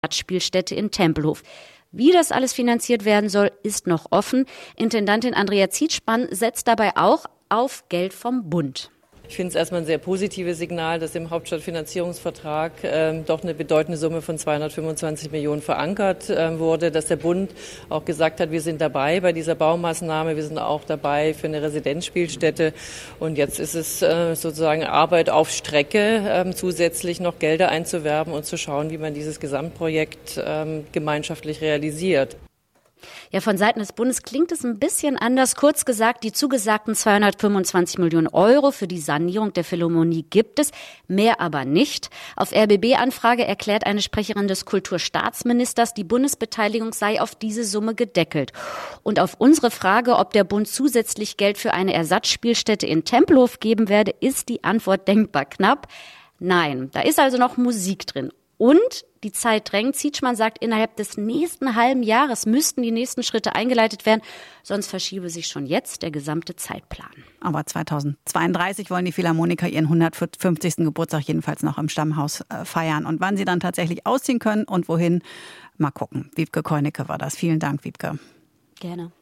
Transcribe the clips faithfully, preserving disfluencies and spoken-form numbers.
Spielstätte in Tempelhof. Wie das alles finanziert werden soll, ist noch offen. Intendantin Andrea Zietschmann setzt dabei auch auf Geld vom Bund. Ich finde es erstmal ein sehr positives Signal, dass im Hauptstadtfinanzierungsvertrag ähm, doch eine bedeutende Summe von zweihundertfünfundzwanzig Millionen verankert äh, wurde, dass der Bund auch gesagt hat, wir sind dabei bei dieser Baumaßnahme, wir sind auch dabei für eine Residenzspielstätte. Und jetzt ist es äh, sozusagen Arbeit auf Strecke, äh, zusätzlich noch Gelder einzuwerben und zu schauen, wie man dieses Gesamtprojekt äh, gemeinschaftlich realisiert. Ja, von Seiten des Bundes klingt es ein bisschen anders. Kurz gesagt, die zugesagten zweihundertfünfundzwanzig Millionen Euro für die Sanierung der Philharmonie gibt es, mehr aber nicht. Auf R B B-Anfrage erklärt eine Sprecherin des Kulturstaatsministers, die Bundesbeteiligung sei auf diese Summe gedeckelt. Und auf unsere Frage, ob der Bund zusätzlich Geld für eine Ersatzspielstätte in Tempelhof geben werde, ist die Antwort denkbar knapp. Nein, da ist also noch Musik drin. Und die Zeit drängt. Zietschmann sagt, innerhalb des nächsten halben Jahres müssten die nächsten Schritte eingeleitet werden, sonst verschiebe sich schon jetzt der gesamte Zeitplan. Aber zweitausendzweiunddreißig wollen die Philharmoniker ihren hundertfünfzigsten Geburtstag jedenfalls noch im Stammhaus äh, feiern. Und wann sie dann tatsächlich ausziehen können und wohin, mal gucken. Wiebke Keunicke war das. Vielen Dank, Wiebke. Gerne.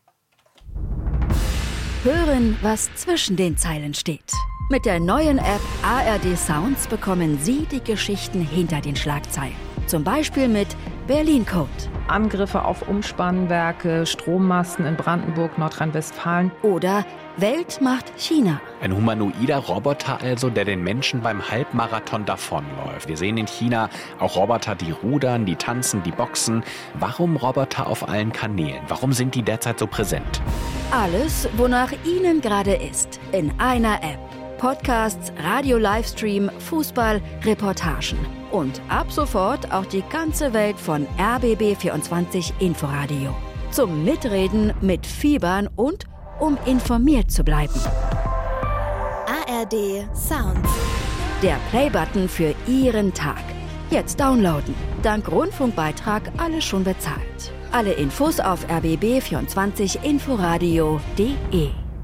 Hören, was zwischen den Zeilen steht. Mit der neuen App A R D Sounds bekommen Sie die Geschichten hinter den Schlagzeilen. Zum Beispiel mit Berlin Code. Angriffe auf Umspannwerke, Strommasten in Brandenburg, Nordrhein-Westfalen. Oder Welt macht China. Ein humanoider Roboter also, der den Menschen beim Halbmarathon davonläuft. Wir sehen in China auch Roboter, die rudern, die tanzen, die boxen. Warum Roboter auf allen Kanälen? Warum sind die derzeit so präsent? Alles, wonach Ihnen gerade ist, in einer App. Podcasts, Radio-Livestream, Fußball, Reportagen. Und ab sofort auch die ganze Welt von R B B vierundzwanzig Inforadio. Zum Mitreden, Mitfiebern und um informiert zu bleiben. A R D Sounds. Der Playbutton für Ihren Tag. Jetzt downloaden. Dank Rundfunkbeitrag alles schon bezahlt. Alle Infos auf r b b vierundzwanzig inforadio punkt de.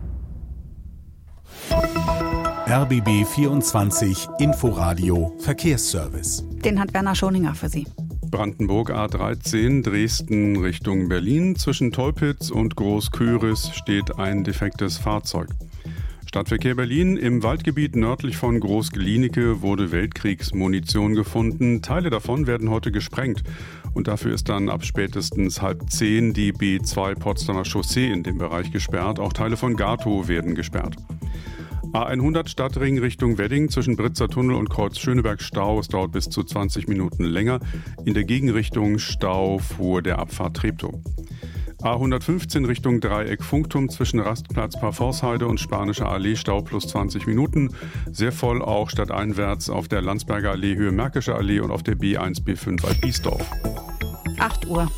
R B B vierundzwanzig Inforadio Verkehrsservice. Den hat Werner Schoninger für Sie. Brandenburg A dreizehn, Dresden Richtung Berlin. Zwischen Tolpitz und Großköris steht ein defektes Fahrzeug. Stadtverkehr Berlin. Im Waldgebiet nördlich von Groß-Glienicke wurde Weltkriegsmunition gefunden. Teile davon werden heute gesprengt. Und dafür ist dann ab spätestens halb zehn die B zwei Potsdamer Chaussee in dem Bereich gesperrt. Auch Teile von Gatow werden gesperrt. A hundert Stadtring Richtung Wedding zwischen Britzer Tunnel und Kreuz Schöneberg Stau. Es dauert bis zu zwanzig Minuten länger. In der Gegenrichtung Stau vor der Abfahrt Treptow. A hundertfünfzehn Richtung Dreieck Funkturm zwischen Rastplatz Parforceheide und Spanischer Allee Stau plus zwanzig Minuten. Sehr voll auch stadteinwärts auf der Landsberger Allee Höhe Märkische Allee und auf der B eins B fünf Alpiesdorf. acht Uhr.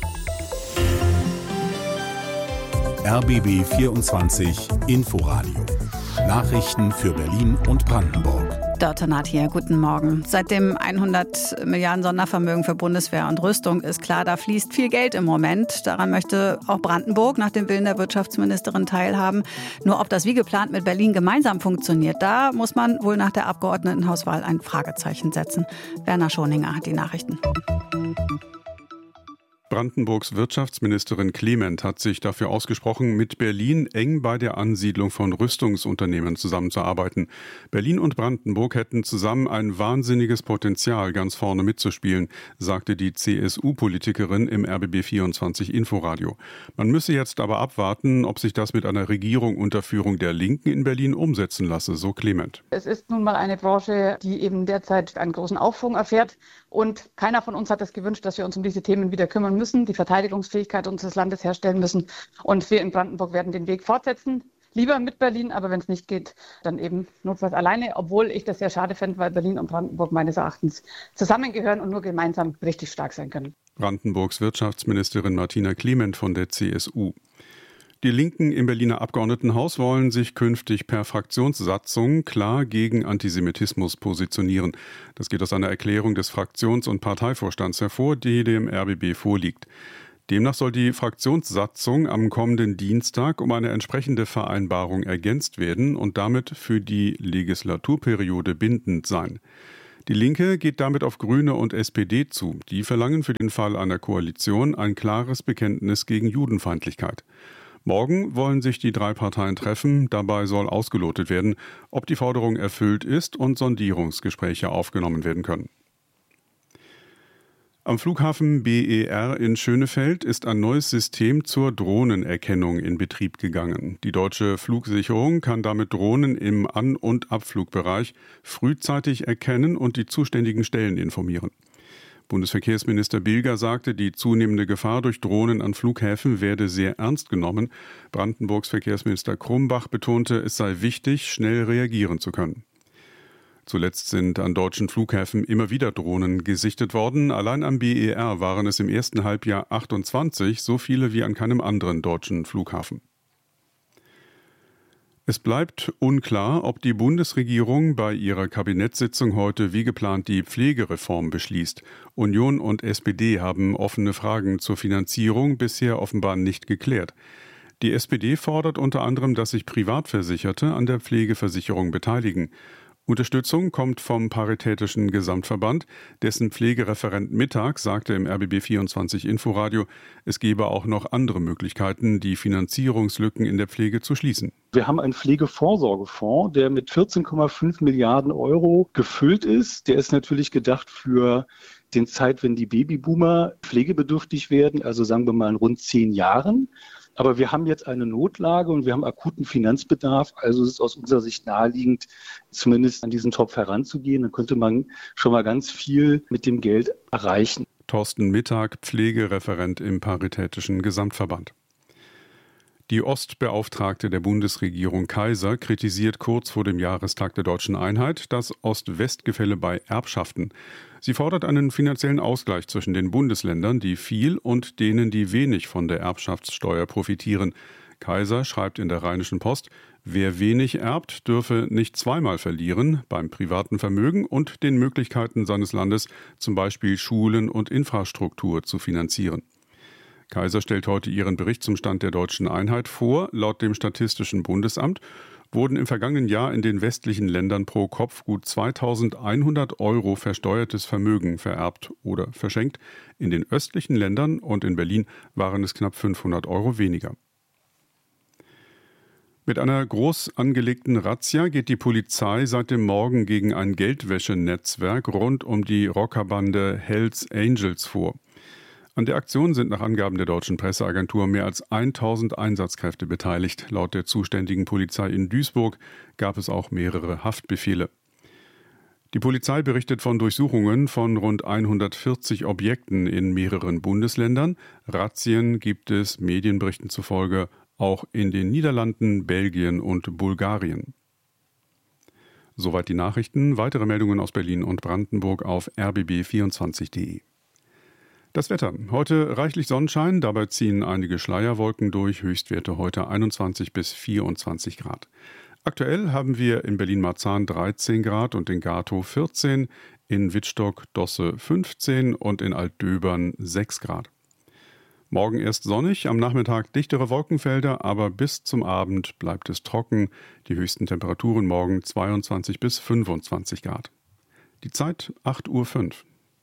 R B B vierundzwanzig Inforadio. Nachrichten für Berlin und Brandenburg. Dörte Naht hier, guten Morgen. Seit dem hundert Milliarden Sondervermögen für Bundeswehr und Rüstung ist klar, da fließt viel Geld im Moment. Daran möchte auch Brandenburg nach dem Willen der Wirtschaftsministerin teilhaben. Nur ob das wie geplant mit Berlin gemeinsam funktioniert, da muss man wohl nach der Abgeordnetenhauswahl ein Fragezeichen setzen. Werner Schoninger hat die Nachrichten. Brandenburgs Wirtschaftsministerin Clement hat sich dafür ausgesprochen, mit Berlin eng bei der Ansiedlung von Rüstungsunternehmen zusammenzuarbeiten. Berlin und Brandenburg hätten zusammen ein wahnsinniges Potenzial, ganz vorne mitzuspielen, sagte die C S U-Politikerin im R B B vierundzwanzig Inforadio. Man müsse jetzt aber abwarten, ob sich das mit einer Regierung unter Führung der Linken in Berlin umsetzen lasse, so Clement. Es ist nun mal eine Branche, die eben derzeit einen großen Aufschwung erfährt. Und keiner von uns hat es gewünscht, dass wir uns um diese Themen wieder kümmern müssen, die Verteidigungsfähigkeit unseres Landes herstellen müssen. Und wir in Brandenburg werden den Weg fortsetzen. Lieber mit Berlin, aber wenn es nicht geht, dann eben notfalls alleine. Obwohl ich das sehr schade fände, weil Berlin und Brandenburg meines Erachtens zusammengehören und nur gemeinsam richtig stark sein können. Brandenburgs Wirtschaftsministerin Martina Clement von der C S U. Die Linken im Berliner Abgeordnetenhaus wollen sich künftig per Fraktionssatzung klar gegen Antisemitismus positionieren. Das geht aus einer Erklärung des Fraktions- und Parteivorstands hervor, die dem R B B vorliegt. Demnach soll die Fraktionssatzung am kommenden Dienstag um eine entsprechende Vereinbarung ergänzt werden und damit für die Legislaturperiode bindend sein. Die Linke geht damit auf Grüne und S P D zu. Die verlangen für den Fall einer Koalition ein klares Bekenntnis gegen Judenfeindlichkeit. Morgen wollen sich die drei Parteien treffen. Dabei soll ausgelotet werden, ob die Forderung erfüllt ist und Sondierungsgespräche aufgenommen werden können. Am Flughafen B E R in Schönefeld ist ein neues System zur Drohnenerkennung in Betrieb gegangen. Die deutsche Flugsicherung kann damit Drohnen im An- und Abflugbereich frühzeitig erkennen und die zuständigen Stellen informieren. Bundesverkehrsminister Bilger sagte, die zunehmende Gefahr durch Drohnen an Flughäfen werde sehr ernst genommen. Brandenburgs Verkehrsminister Krumbach betonte, es sei wichtig, schnell reagieren zu können. Zuletzt sind an deutschen Flughäfen immer wieder Drohnen gesichtet worden. Allein am B E R waren es im ersten Halbjahr achtundzwanzig, so viele wie an keinem anderen deutschen Flughafen. Es bleibt unklar, ob die Bundesregierung bei ihrer Kabinettssitzung heute wie geplant die Pflegereform beschließt. Union und S P D haben offene Fragen zur Finanzierung bisher offenbar nicht geklärt. Die S P D fordert unter anderem, dass sich Privatversicherte an der Pflegeversicherung beteiligen. Unterstützung kommt vom Paritätischen Gesamtverband. Dessen Pflegereferent Mittag sagte im R B B vierundzwanzig Inforadio, es gebe auch noch andere Möglichkeiten, die Finanzierungslücken in der Pflege zu schließen. Wir haben einen Pflegevorsorgefonds, der mit vierzehn Komma fünf Milliarden Euro gefüllt ist. Der ist natürlich gedacht für den Zeit, wenn die Babyboomer pflegebedürftig werden, also sagen wir mal in rund zehn Jahren. Aber wir haben jetzt eine Notlage und wir haben akuten Finanzbedarf. Also es ist aus unserer Sicht naheliegend, zumindest an diesen Topf heranzugehen. Dann könnte man schon mal ganz viel mit dem Geld erreichen. Thorsten Mittag, Pflegereferent im Paritätischen Gesamtverband. Die Ostbeauftragte der Bundesregierung Kaiser kritisiert kurz vor dem Jahrestag der Deutschen Einheit das Ost-West-Gefälle bei Erbschaften. Sie fordert einen finanziellen Ausgleich zwischen den Bundesländern, die viel, und denen, die wenig von der Erbschaftssteuer profitieren. Kaiser schreibt in der Rheinischen Post, wer wenig erbt, dürfe nicht zweimal verlieren, beim privaten Vermögen und den Möglichkeiten seines Landes, zum Beispiel Schulen und Infrastruktur zu finanzieren. Kaiser stellt heute ihren Bericht zum Stand der Deutschen Einheit vor. Laut dem Statistischen Bundesamt wurden im vergangenen Jahr in den westlichen Ländern pro Kopf gut zweitausendeinhundert Euro versteuertes Vermögen vererbt oder verschenkt. In den östlichen Ländern und in Berlin waren es knapp fünfhundert Euro weniger. Mit einer groß angelegten Razzia geht die Polizei seit dem Morgen gegen ein Geldwäschenetzwerk rund um die Rockerbande Hells Angels vor. An der Aktion sind nach Angaben der deutschen Presseagentur mehr als tausend Einsatzkräfte beteiligt. Laut der zuständigen Polizei in Duisburg gab es auch mehrere Haftbefehle. Die Polizei berichtet von Durchsuchungen von rund hundertvierzig Objekten in mehreren Bundesländern. Razzien gibt es Medienberichten zufolge auch in den Niederlanden, Belgien und Bulgarien. Soweit die Nachrichten. Weitere Meldungen aus Berlin und Brandenburg auf r b b vierundzwanzig punkt d e. Das Wetter. Heute reichlich Sonnenschein, dabei ziehen einige Schleierwolken durch, Höchstwerte heute einundzwanzig bis vierundzwanzig Grad. Aktuell haben wir in Berlin-Marzahn dreizehn Grad und in Gatow vierzehn, in Wittstock-Dosse fünfzehn und in Altdöbern sechs Grad. Morgen erst sonnig, am Nachmittag dichtere Wolkenfelder, aber bis zum Abend bleibt es trocken. Die höchsten Temperaturen morgen zweiundzwanzig bis fünfundzwanzig Grad. Die Zeit acht Uhr fünf.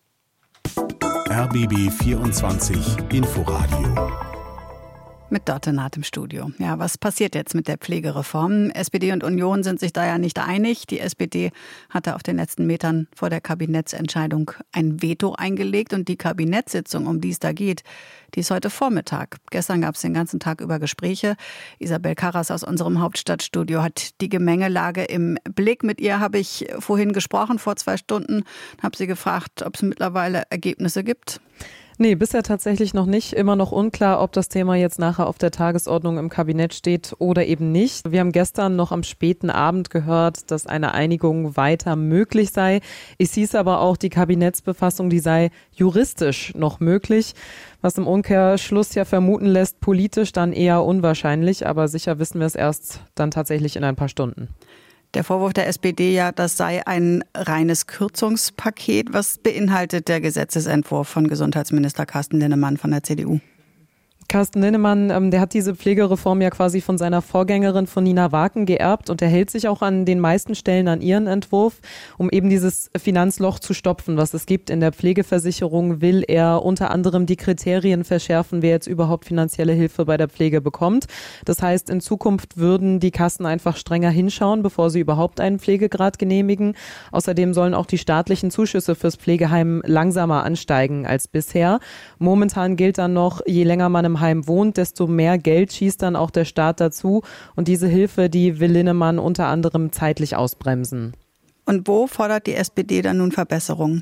R B B vierundzwanzig Inforadio. Mit Dörte Naht im Studio. Ja, was passiert jetzt mit der Pflegereform? S P D und Union sind sich da ja nicht einig. Die S P D hatte auf den letzten Metern vor der Kabinettsentscheidung ein Veto eingelegt. Und die Kabinettssitzung, um die es da geht, die ist heute Vormittag. Gestern gab es den ganzen Tag über Gespräche. Isabel Karras aus unserem Hauptstadtstudio hat die Gemengelage im Blick. Mit ihr habe ich vorhin gesprochen, vor zwei Stunden. Habe sie gefragt, ob es mittlerweile Ergebnisse gibt. Nee, bisher tatsächlich noch nicht. Immer noch unklar, ob das Thema jetzt nachher auf der Tagesordnung im Kabinett steht oder eben nicht. Wir haben gestern noch am späten Abend gehört, dass eine Einigung weiter möglich sei. Es hieß aber auch, die Kabinettsbefassung, die sei juristisch noch möglich, was im Umkehrschluss ja vermuten lässt, politisch dann eher unwahrscheinlich. Aber sicher wissen wir es erst dann tatsächlich in ein paar Stunden. Der Vorwurf der S P D ja, das sei ein reines Kürzungspaket. Was beinhaltet der Gesetzesentwurf von Gesundheitsminister Carsten Linnemann von der C D U? Carsten Linnemann, der hat diese Pflegereform ja quasi von seiner Vorgängerin von Nina Waken geerbt und er hält sich auch an den meisten Stellen an ihren Entwurf, um eben dieses Finanzloch zu stopfen, was es gibt in der Pflegeversicherung, will er unter anderem die Kriterien verschärfen, wer jetzt überhaupt finanzielle Hilfe bei der Pflege bekommt. Das heißt, in Zukunft würden die Kassen einfach strenger hinschauen, bevor sie überhaupt einen Pflegegrad genehmigen. Außerdem sollen auch die staatlichen Zuschüsse fürs Pflegeheim langsamer ansteigen als bisher. Momentan gilt dann noch, je länger man im Heim wohnt, desto mehr Geld schießt dann auch der Staat dazu. Und diese Hilfe, die will Linnemann unter anderem zeitlich ausbremsen. Und wo fordert die S P D dann nun Verbesserungen?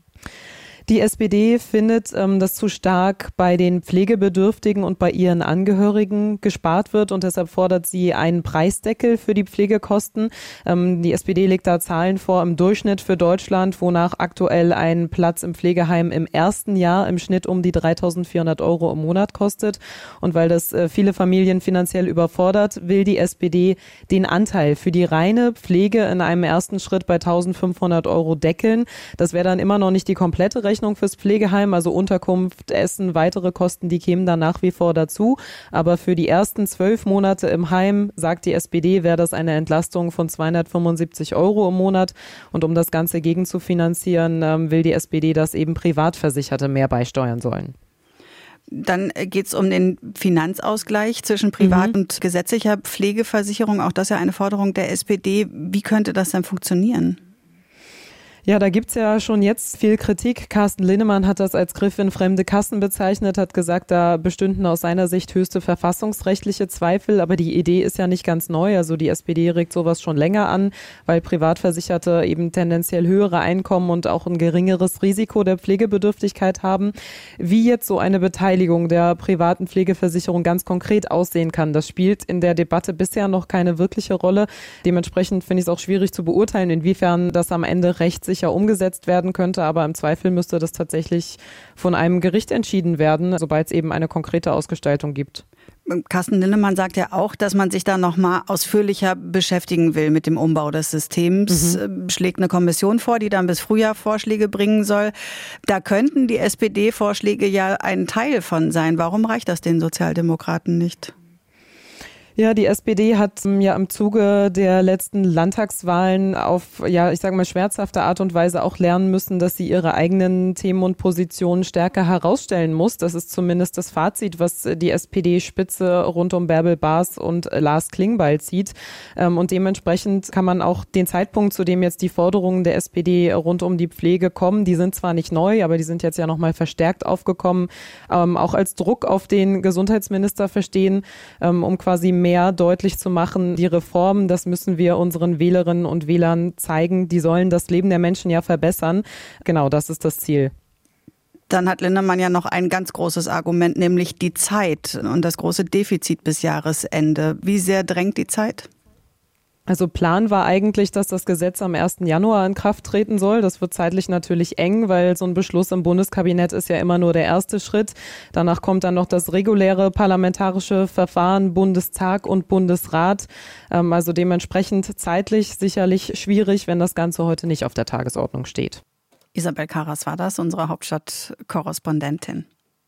Die S P D findet, dass zu stark bei den Pflegebedürftigen und bei ihren Angehörigen gespart wird und deshalb fordert sie einen Preisdeckel für die Pflegekosten. Die S P D legt da Zahlen vor im Durchschnitt für Deutschland, wonach aktuell ein Platz im Pflegeheim im ersten Jahr im Schnitt um die dreitausendvierhundert Euro im Monat kostet. Und weil das viele Familien finanziell überfordert, will die S P D den Anteil für die reine Pflege in einem ersten Schritt bei eintausendfünfhundert Euro deckeln. Das wäre dann immer noch nicht die komplette Rechnung fürs Pflegeheim, also Unterkunft, Essen, weitere Kosten, die kämen dann nach wie vor dazu. Aber für die ersten zwölf Monate im Heim, sagt die S P D, wäre das eine Entlastung von zweihundertfünfundsiebzig Euro im Monat. Und um das Ganze gegenzufinanzieren, ähm, will die S P D, dass eben Privatversicherte mehr beisteuern sollen. Dann geht es um den Finanzausgleich zwischen privat- mhm. und gesetzlicher Pflegeversicherung. Auch das ist ja eine Forderung der S P D. Wie könnte das denn funktionieren? Ja, da gibt's ja schon jetzt viel Kritik. Carsten Linnemann hat das als Griff in fremde Kassen bezeichnet, hat gesagt, da bestünden aus seiner Sicht höchste verfassungsrechtliche Zweifel. Aber die Idee ist ja nicht ganz neu. Also die S P D regt sowas schon länger an, weil Privatversicherte eben tendenziell höhere Einkommen und auch ein geringeres Risiko der Pflegebedürftigkeit haben. Wie jetzt so eine Beteiligung der privaten Pflegeversicherung ganz konkret aussehen kann, das spielt in der Debatte bisher noch keine wirkliche Rolle. Dementsprechend finde ich es auch schwierig zu beurteilen, inwiefern das am Ende rechtssicher umgesetzt werden könnte, aber im Zweifel müsste das tatsächlich von einem Gericht entschieden werden, sobald es eben eine konkrete Ausgestaltung gibt. Carsten Linnemann sagt ja auch, dass man sich da noch mal ausführlicher beschäftigen will mit dem Umbau des Systems. Mhm. Schlägt eine Kommission vor, die dann bis Frühjahr Vorschläge bringen soll. Da könnten die S P D-Vorschläge ja ein Teil von sein. Warum reicht das den Sozialdemokraten nicht? Ja, die S P D hat ja im Zuge der letzten Landtagswahlen auf, ja, ich sage mal, schmerzhafte Art und Weise auch lernen müssen, dass sie ihre eigenen Themen und Positionen stärker herausstellen muss. Das ist zumindest das Fazit, was die S P D-Spitze rund um Bärbel Baas und Lars Klingbeil zieht. Und dementsprechend kann man auch den Zeitpunkt, zu dem jetzt die Forderungen der S P D rund um die Pflege kommen, die sind zwar nicht neu, aber die sind jetzt ja nochmal verstärkt aufgekommen, auch als Druck auf den Gesundheitsminister verstehen, um quasi mehr mehr deutlich zu machen, die Reformen, das müssen wir unseren Wählerinnen und Wählern zeigen, die sollen das Leben der Menschen ja verbessern. Genau, das ist das Ziel. Dann hat Linnemann ja noch ein ganz großes Argument, nämlich die Zeit und das große Defizit bis Jahresende. Wie sehr drängt die Zeit? Also Plan war eigentlich, dass das Gesetz am ersten Januar in Kraft treten soll. Das wird zeitlich natürlich eng, weil so ein Beschluss im Bundeskabinett ist ja immer nur der erste Schritt. Danach kommt dann noch das reguläre parlamentarische Verfahren, Bundestag und Bundesrat. Also dementsprechend zeitlich sicherlich schwierig, wenn das Ganze heute nicht auf der Tagesordnung steht. Isabel Karas war das, unsere Hauptstadtkorrespondentin.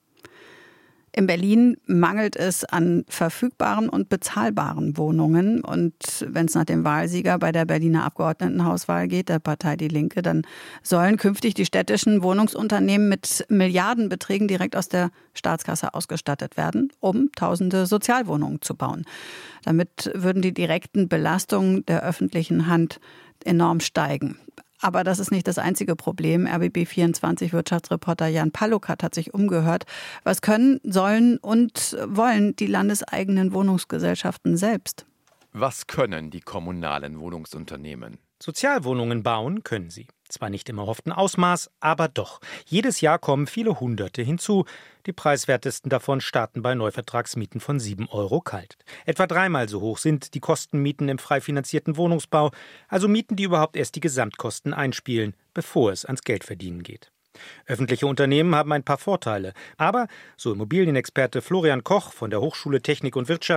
In Berlin mangelt es an verfügbaren und bezahlbaren Wohnungen. Und wenn es nach dem Wahlsieger bei der Berliner Abgeordnetenhauswahl geht, der Partei Die Linke, dann sollen künftig die städtischen Wohnungsunternehmen mit Milliardenbeträgen direkt aus der Staatskasse ausgestattet werden, um tausende Sozialwohnungen zu bauen. Damit würden die direkten Belastungen der öffentlichen Hand enorm steigen. Aber das ist nicht das einzige Problem. R B B vierundzwanzig Wirtschaftsreporter Jan Palukat hat sich umgehört. Was können, sollen und wollen die landeseigenen Wohnungsgesellschaften selbst? Was können die kommunalen Wohnungsunternehmen? Sozialwohnungen bauen können sie. Zwar nicht im erhofften Ausmaß, aber doch. Jedes Jahr kommen viele Hunderte hinzu. Die preiswertesten davon starten bei Neuvertragsmieten von sieben Euro kalt. Etwa dreimal so hoch sind die Kostenmieten im frei finanzierten Wohnungsbau, also Mieten, die überhaupt erst die Gesamtkosten einspielen, bevor es ans Geldverdienen geht. Öffentliche Unternehmen haben ein paar Vorteile, aber, so Immobilienexperte Florian Koch von der Hochschule Technik und Wirtschaft,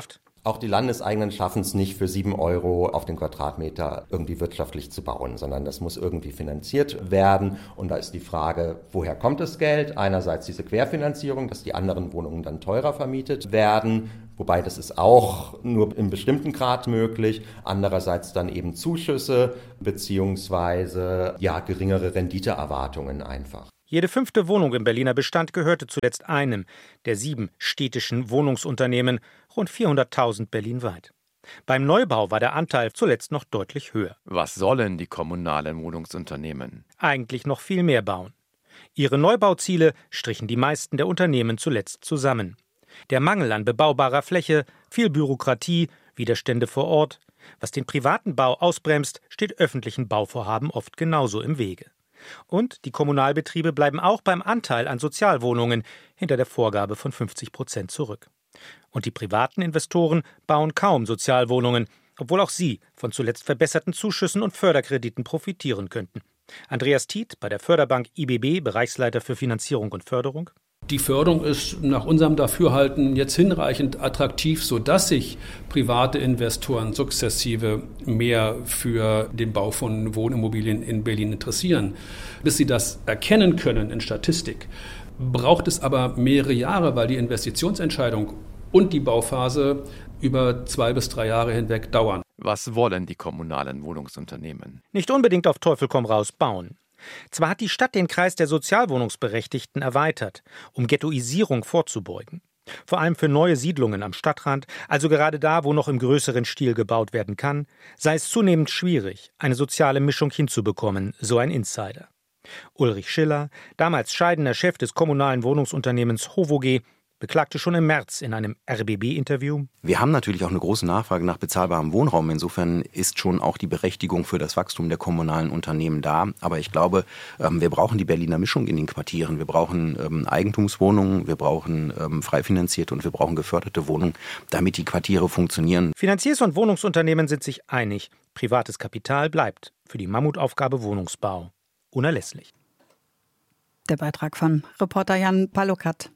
Auch die Landeseigenen schaffen es nicht, für sieben Euro auf den Quadratmeter irgendwie wirtschaftlich zu bauen, sondern das muss irgendwie finanziert werden. Und da ist die Frage, woher kommt das Geld? Einerseits diese Querfinanzierung, dass die anderen Wohnungen dann teurer vermietet werden. Wobei das ist auch nur in bestimmten Grad möglich. Andererseits dann eben Zuschüsse beziehungsweise ja, geringere Renditeerwartungen einfach. Jede fünfte Wohnung im Berliner Bestand gehörte zuletzt einem der sieben städtischen Wohnungsunternehmen, rund vierhunderttausend berlinweit. Beim Neubau war der Anteil zuletzt noch deutlich höher. Was sollen die kommunalen Wohnungsunternehmen? Eigentlich noch viel mehr bauen. Ihre Neubauziele strichen die meisten der Unternehmen zuletzt zusammen. Der Mangel an bebaubarer Fläche, viel Bürokratie, Widerstände vor Ort. Was den privaten Bau ausbremst, steht öffentlichen Bauvorhaben oft genauso im Wege. Und die Kommunalbetriebe bleiben auch beim Anteil an Sozialwohnungen hinter der Vorgabe von fünfzig Prozent zurück. Und die privaten Investoren bauen kaum Sozialwohnungen, obwohl auch sie von zuletzt verbesserten Zuschüssen und Förderkrediten profitieren könnten. Andreas Tiet bei der Förderbank I B B, Bereichsleiter für Finanzierung und Förderung. Die Förderung ist nach unserem Dafürhalten jetzt hinreichend attraktiv, sodass sich private Investoren sukzessive mehr für den Bau von Wohnimmobilien in Berlin interessieren. Bis sie das erkennen können in Statistik, braucht es aber mehrere Jahre, weil die Investitionsentscheidung und die Bauphase über zwei bis drei Jahre hinweg dauern. Was wollen die kommunalen Wohnungsunternehmen? Nicht unbedingt auf Teufel komm raus bauen. Zwar hat die Stadt den Kreis der Sozialwohnungsberechtigten erweitert, um Ghettoisierung vorzubeugen. Vor allem für neue Siedlungen am Stadtrand, also gerade da, wo noch im größeren Stil gebaut werden kann, sei es zunehmend schwierig, eine soziale Mischung hinzubekommen, so ein Insider. Ulrich Schiller, damals scheidender Chef des kommunalen Wohnungsunternehmens HOVOG, beklagte schon im März in einem R B B-Interview: Wir haben natürlich auch eine große Nachfrage nach bezahlbarem Wohnraum. Insofern ist schon auch die Berechtigung für das Wachstum der kommunalen Unternehmen da. Aber ich glaube, wir brauchen die Berliner Mischung in den Quartieren. Wir brauchen Eigentumswohnungen, wir brauchen frei finanzierte und wir brauchen geförderte Wohnungen, damit die Quartiere funktionieren. Finanziers- und Wohnungsunternehmen sind sich einig. Privates Kapital bleibt für die Mammutaufgabe Wohnungsbau unerlässlich. Der Beitrag von Reporter Jan Palukat.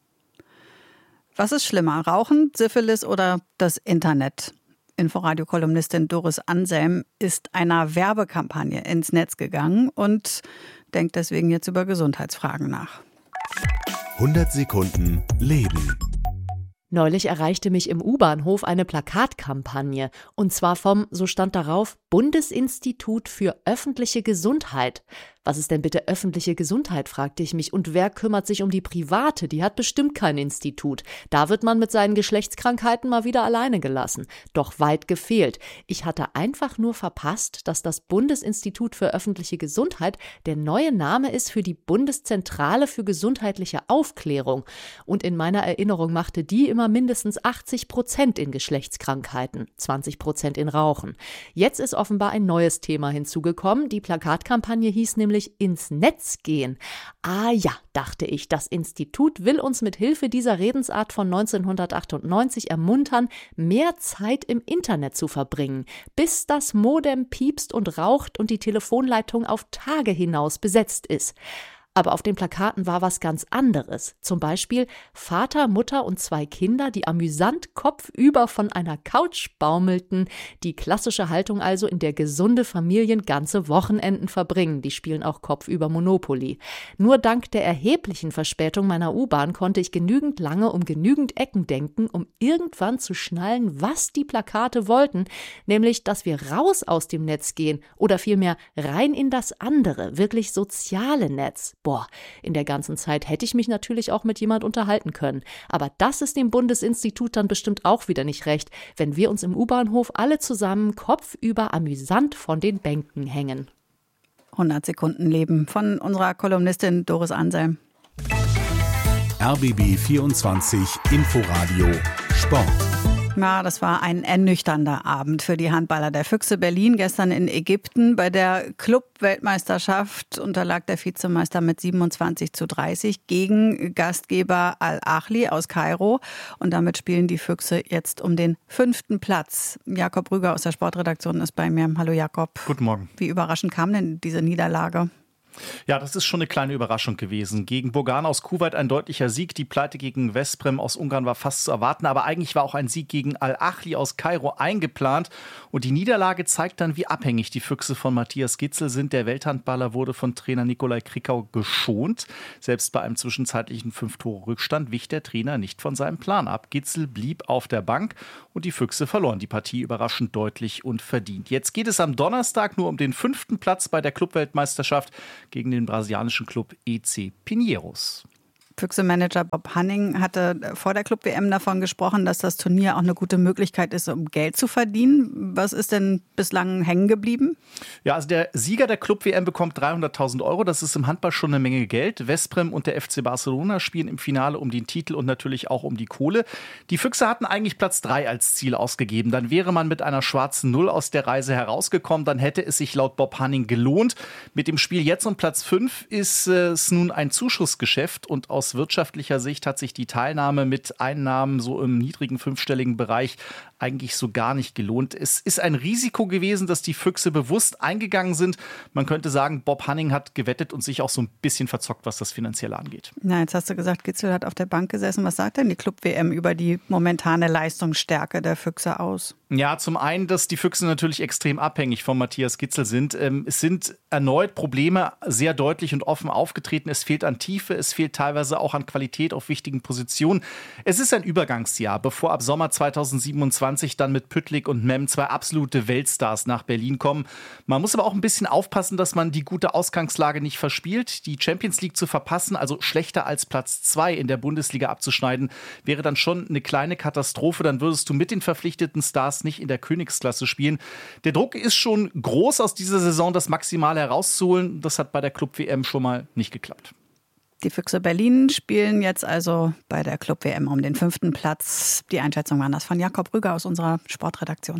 Was ist schlimmer, Rauchen, Syphilis oder das Internet? Inforadio-Kolumnistin Doris Anselm ist einer Werbekampagne ins Netz gegangen und denkt deswegen jetzt über Gesundheitsfragen nach. hundert Sekunden Leben. Neulich erreichte mich im U-Bahnhof eine Plakatkampagne, und zwar vom, so stand darauf, Bundesinstitut für öffentliche Gesundheit. Was ist denn bitte öffentliche Gesundheit, fragte ich mich. Und wer kümmert sich um die private? Die hat bestimmt kein Institut. Da wird man mit seinen Geschlechtskrankheiten mal wieder alleine gelassen. Doch weit gefehlt. Ich hatte einfach nur verpasst, dass das Bundesinstitut für öffentliche Gesundheit der neue Name ist für die Bundeszentrale für gesundheitliche Aufklärung. Und in meiner Erinnerung machte die immer mindestens achtzig Prozent in Geschlechtskrankheiten, zwanzig Prozent in Rauchen. Jetzt ist offenbar ein neues Thema hinzugekommen. Die Plakatkampagne hieß nämlich ins Netz gehen. Ah ja, dachte ich, das Institut will uns mit Hilfe dieser Redensart von neunzehnhundertachtundneunzig ermuntern, mehr Zeit im Internet zu verbringen, bis das Modem piepst und raucht und die Telefonleitung auf Tage hinaus besetzt ist. Aber auf den Plakaten war was ganz anderes. Zum Beispiel Vater, Mutter und zwei Kinder, die amüsant kopfüber von einer Couch baumelten. Die klassische Haltung also, in der gesunde Familien ganze Wochenenden verbringen. Die spielen auch kopfüber Monopoly. Nur dank der erheblichen Verspätung meiner U-Bahn konnte ich genügend lange um genügend Ecken denken, um irgendwann zu schnallen, was die Plakate wollten. Nämlich, dass wir raus aus dem Netz gehen oder vielmehr rein in das andere, wirklich soziale Netz. Boah, in der ganzen Zeit hätte ich mich natürlich auch mit jemand unterhalten können. Aber das ist dem Bundesinstitut dann bestimmt auch wieder nicht recht, wenn wir uns im U-Bahnhof alle zusammen kopfüber amüsant von den Bänken hängen. hundert Sekunden Leben von unserer Kolumnistin Doris Anselm. R B B vierundzwanzig Inforadio Sport. Ja, das war ein ernüchternder Abend für die Handballer der Füchse Berlin gestern in Ägypten. Bei der Club-Weltmeisterschaft unterlag der Vizemeister mit siebenundzwanzig zu dreißig gegen Gastgeber Al-Ahly aus Kairo. Und damit spielen die Füchse jetzt um den fünften Platz. Jakob Rüger aus der Sportredaktion ist bei mir. Hallo Jakob. Guten Morgen. Wie überraschend kam denn diese Niederlage? Ja, das ist schon eine kleine Überraschung gewesen. Gegen Burgan aus Kuwait ein deutlicher Sieg. Die Pleite gegen Veszprem aus Ungarn war fast zu erwarten. Aber eigentlich war auch ein Sieg gegen Al-Ahli aus Kairo eingeplant. Und die Niederlage zeigt dann, wie abhängig die Füchse von Matthias Gitzel sind. Der Welthandballer wurde von Trainer Nikolai Krickau geschont. Selbst bei einem zwischenzeitlichen Fünf-Tore-Rückstand wich der Trainer nicht von seinem Plan ab. Gitzel blieb auf der Bank und die Füchse verloren die Partie überraschend deutlich und verdient. Jetzt geht es am Donnerstag nur um den fünften Platz bei der Clubweltmeisterschaft gegen den brasilianischen Club E C Pinheiros. Füchse-Manager Bob Hanning hatte vor der Club-W M davon gesprochen, dass das Turnier auch eine gute Möglichkeit ist, um Geld zu verdienen. Was ist denn bislang hängen geblieben? Ja, also der Sieger der Club-W M bekommt dreihunderttausend Euro. Das ist im Handball schon eine Menge Geld. Veszprem und der F C Barcelona spielen im Finale um den Titel und natürlich auch um die Kohle. Die Füchse hatten eigentlich Platz drei als Ziel ausgegeben. Dann wäre man mit einer schwarzen Null aus der Reise herausgekommen. Dann hätte es sich laut Bob Hanning gelohnt. Mit dem Spiel jetzt um Platz fünf ist es nun ein Zuschussgeschäft und aus Aus wirtschaftlicher Sicht hat sich die Teilnahme mit Einnahmen so im niedrigen fünfstelligen Bereich eigentlich so gar nicht gelohnt. Es ist ein Risiko gewesen, dass die Füchse bewusst eingegangen sind. Man könnte sagen, Bob Hanning hat gewettet und sich auch so ein bisschen verzockt, was das Finanzielle angeht. Na, jetzt hast du gesagt, Gitzel hat auf der Bank gesessen. Was sagt denn die Club-W M über die momentane Leistungsstärke der Füchse aus? Ja, zum einen, dass die Füchse natürlich extrem abhängig von Matthias Gitzel sind. Es sind erneut Probleme sehr deutlich und offen aufgetreten. Es fehlt an Tiefe, es fehlt teilweise auch an Qualität auf wichtigen Positionen. Es ist ein Übergangsjahr, bevor ab Sommer zweitausendsiebenundzwanzig dann mit Püttlik und Mem zwei absolute Weltstars nach Berlin kommen. Man muss aber auch ein bisschen aufpassen, dass man die gute Ausgangslage nicht verspielt. Die Champions League zu verpassen, also schlechter als Platz zwei in der Bundesliga abzuschneiden, wäre dann schon eine kleine Katastrophe. Dann würdest du mit den verpflichteten Stars nicht in der Königsklasse spielen. Der Druck ist schon groß, aus dieser Saison das Maximale herauszuholen. Das hat bei der Club-W M schon mal nicht geklappt. Die Füchse Berlin spielen jetzt also bei der Club-W M um den fünften Platz. Die Einschätzung war das von Jakob Rüger aus unserer Sportredaktion.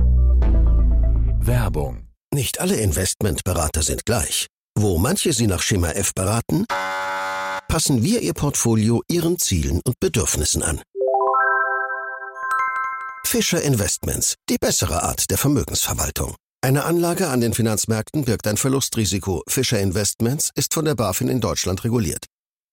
Werbung. Nicht alle Investmentberater sind gleich. Wo manche Sie nach Schema F beraten, passen wir Ihr Portfolio Ihren Zielen und Bedürfnissen an. Fischer Investments, die bessere Art der Vermögensverwaltung. Eine Anlage an den Finanzmärkten birgt ein Verlustrisiko. Fischer Investments ist von der BaFin in Deutschland reguliert.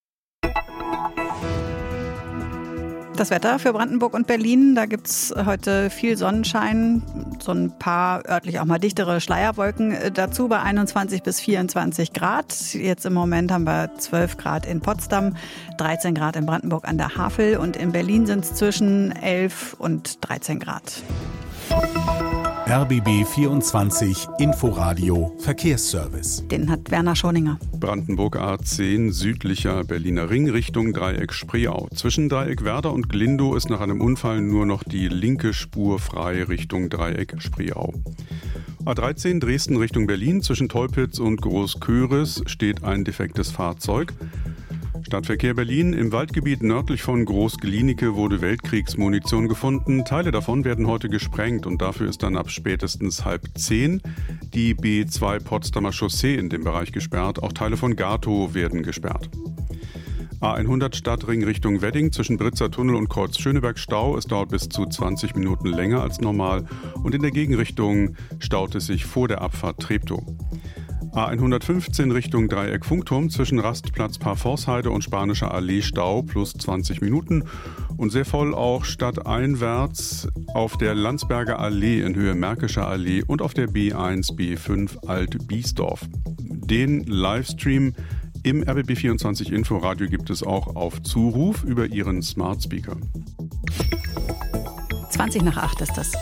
Das Wetter für Brandenburg und Berlin, da gibt es heute viel Sonnenschein, so ein paar örtlich auch mal dichtere Schleierwolken dazu bei einundzwanzig bis vierundzwanzig Grad. Jetzt im Moment haben wir zwölf Grad in Potsdam, dreizehn Grad in Brandenburg an der Havel und in Berlin sind es zwischen elf und dreizehn Grad. R B B vierundzwanzig Inforadio Verkehrsservice. Den hat Werner Schoninger. Brandenburg A zehn, südlicher Berliner Ring Richtung Dreieck Spreeau. Zwischen Dreieck Werder und Glindow ist nach einem Unfall nur noch die linke Spur frei Richtung Dreieck Spreeau. A dreizehn Dresden Richtung Berlin. Zwischen Teupitz und Großköris steht ein defektes Fahrzeug. Stadtverkehr Berlin. Im Waldgebiet nördlich von Groß-Glienicke wurde Weltkriegsmunition gefunden. Teile davon werden heute gesprengt und dafür ist dann ab spätestens halb zehn die B zwei Potsdamer Chaussee in dem Bereich gesperrt. Auch Teile von Gatow werden gesperrt. A hundert Stadtring Richtung Wedding zwischen Britzer Tunnel und Kreuz Schöneberg Stau. Es dauert bis zu zwanzig Minuten länger als normal und in der Gegenrichtung staut es sich vor der Abfahrt Treptow. A hundertfünfzehn Richtung Dreieck Funkturm zwischen Rastplatz Parforceheide und Spanischer Allee Stau plus zwanzig Minuten und sehr voll auch stadteinwärts auf der Landsberger Allee in Höhe Märkischer Allee und auf der B eins B fünf Alt-Biesdorf. Den Livestream im R B B vierundzwanzig Inforadio gibt es auch auf Zuruf über Ihren Smart Speaker. zwanzig nach acht ist das.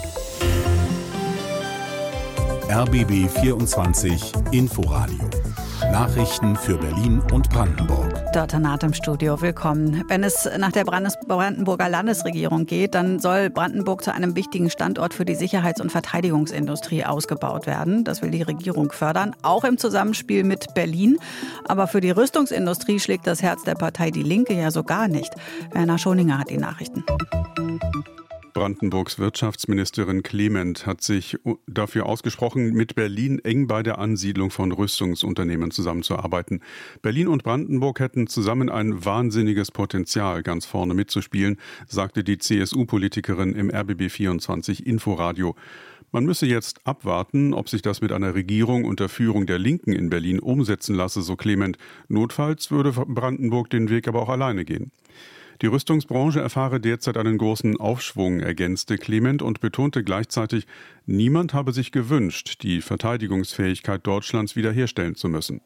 R B B vierundzwanzig Inforadio. Nachrichten für Berlin und Brandenburg. Dörte Naht im Studio, willkommen. Wenn es nach der Brandenburger Landesregierung geht, dann soll Brandenburg zu einem wichtigen Standort für die Sicherheits- und Verteidigungsindustrie ausgebaut werden. Das will die Regierung fördern, auch im Zusammenspiel mit Berlin. Aber für die Rüstungsindustrie schlägt das Herz der Partei Die Linke ja so gar nicht. Werner Schoninger hat die Nachrichten. Brandenburgs Wirtschaftsministerin Clement hat sich dafür ausgesprochen, mit Berlin eng bei der Ansiedlung von Rüstungsunternehmen zusammenzuarbeiten. Berlin und Brandenburg hätten zusammen ein wahnsinniges Potenzial, ganz vorne mitzuspielen, sagte die C S U-Politikerin im R B B vierundzwanzig Inforadio. Man müsse jetzt abwarten, ob sich das mit einer Regierung unter Führung der Linken in Berlin umsetzen lasse, so Clement. Notfalls würde Brandenburg den Weg aber auch alleine gehen. Die Rüstungsbranche erfahre derzeit einen großen Aufschwung, ergänzte Clement und betonte gleichzeitig, niemand habe sich gewünscht, die Verteidigungsfähigkeit Deutschlands wiederherstellen zu müssen.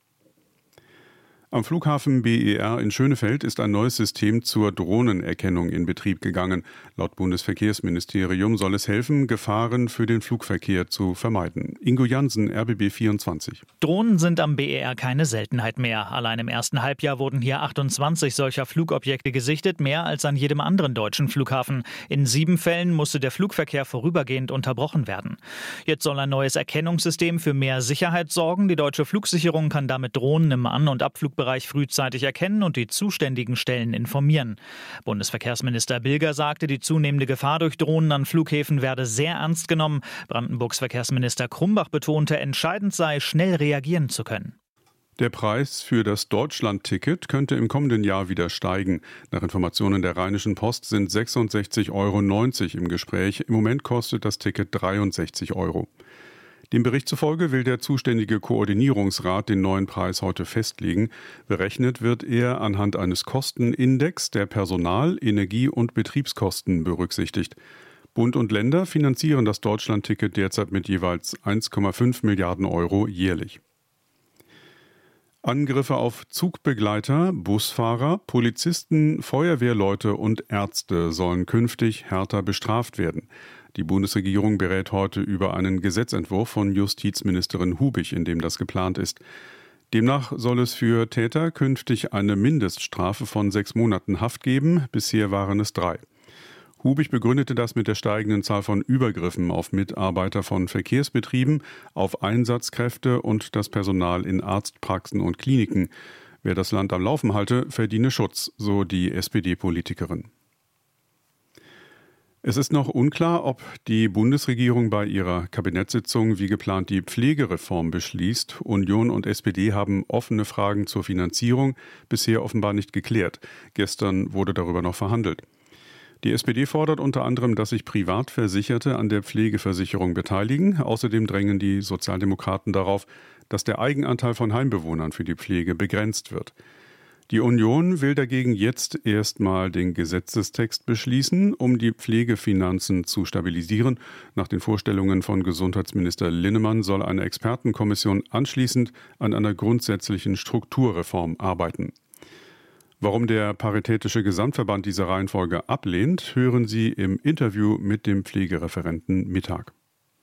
Am Flughafen B E R in Schönefeld ist ein neues System zur Drohnenerkennung in Betrieb gegangen. Laut Bundesverkehrsministerium soll es helfen, Gefahren für den Flugverkehr zu vermeiden. Ingo Jansen, R B B vierundzwanzig. Drohnen sind am B E R keine Seltenheit mehr. Allein im ersten Halbjahr wurden hier achtundzwanzig solcher Flugobjekte gesichtet, mehr als an jedem anderen deutschen Flughafen. In sieben Fällen musste der Flugverkehr vorübergehend unterbrochen werden. Jetzt soll ein neues Erkennungssystem für mehr Sicherheit sorgen. Die deutsche Flugsicherung kann damit Drohnen im An- und Abflugbereich frühzeitig erkennen und die zuständigen Stellen informieren. Bundesverkehrsminister Bilger sagte, die zunehmende Gefahr durch Drohnen an Flughäfen werde sehr ernst genommen. Brandenburgs Verkehrsminister Krumbach betonte, entscheidend sei, schnell reagieren zu können. Der Preis für das Deutschland-Ticket könnte im kommenden Jahr wieder steigen. Nach Informationen der Rheinischen Post sind sechsundsechzig Euro neunzig im Gespräch. Im Moment kostet das Ticket dreiundsechzig Euro. Dem Bericht zufolge will der zuständige Koordinierungsrat den neuen Preis heute festlegen. Berechnet wird er anhand eines Kostenindex, der Personal-, Energie- und Betriebskosten berücksichtigt. Bund und Länder finanzieren das Deutschlandticket derzeit mit jeweils eins Komma fünf Milliarden Euro jährlich. Angriffe auf Zugbegleiter, Busfahrer, Polizisten, Feuerwehrleute und Ärzte sollen künftig härter bestraft werden. Die Bundesregierung berät heute über einen Gesetzentwurf von Justizministerin Hubig, in dem das geplant ist. Demnach soll es für Täter künftig eine Mindeststrafe von sechs Monaten Haft geben. Bisher waren es drei. Hubig begründete das mit der steigenden Zahl von Übergriffen auf Mitarbeiter von Verkehrsbetrieben, auf Einsatzkräfte und das Personal in Arztpraxen und Kliniken. Wer das Land am Laufen halte, verdiene Schutz, so die S P D-Politikerin. Es ist noch unklar, ob die Bundesregierung bei ihrer Kabinettssitzung wie geplant die Pflegereform beschließt. Union und S P D haben offene Fragen zur Finanzierung bisher offenbar nicht geklärt. Gestern wurde darüber noch verhandelt. Die S P D fordert unter anderem, dass sich Privatversicherte an der Pflegeversicherung beteiligen. Außerdem drängen die Sozialdemokraten darauf, dass der Eigenanteil von Heimbewohnern für die Pflege begrenzt wird. Die Union will dagegen jetzt erstmal den Gesetzestext beschließen, um die Pflegefinanzen zu stabilisieren. Nach den Vorstellungen von Gesundheitsminister Linnemann soll eine Expertenkommission anschließend an einer grundsätzlichen Strukturreform arbeiten. Warum der Paritätische Gesamtverband diese Reihenfolge ablehnt, hören Sie im Interview mit dem Pflegereferenten Mittag.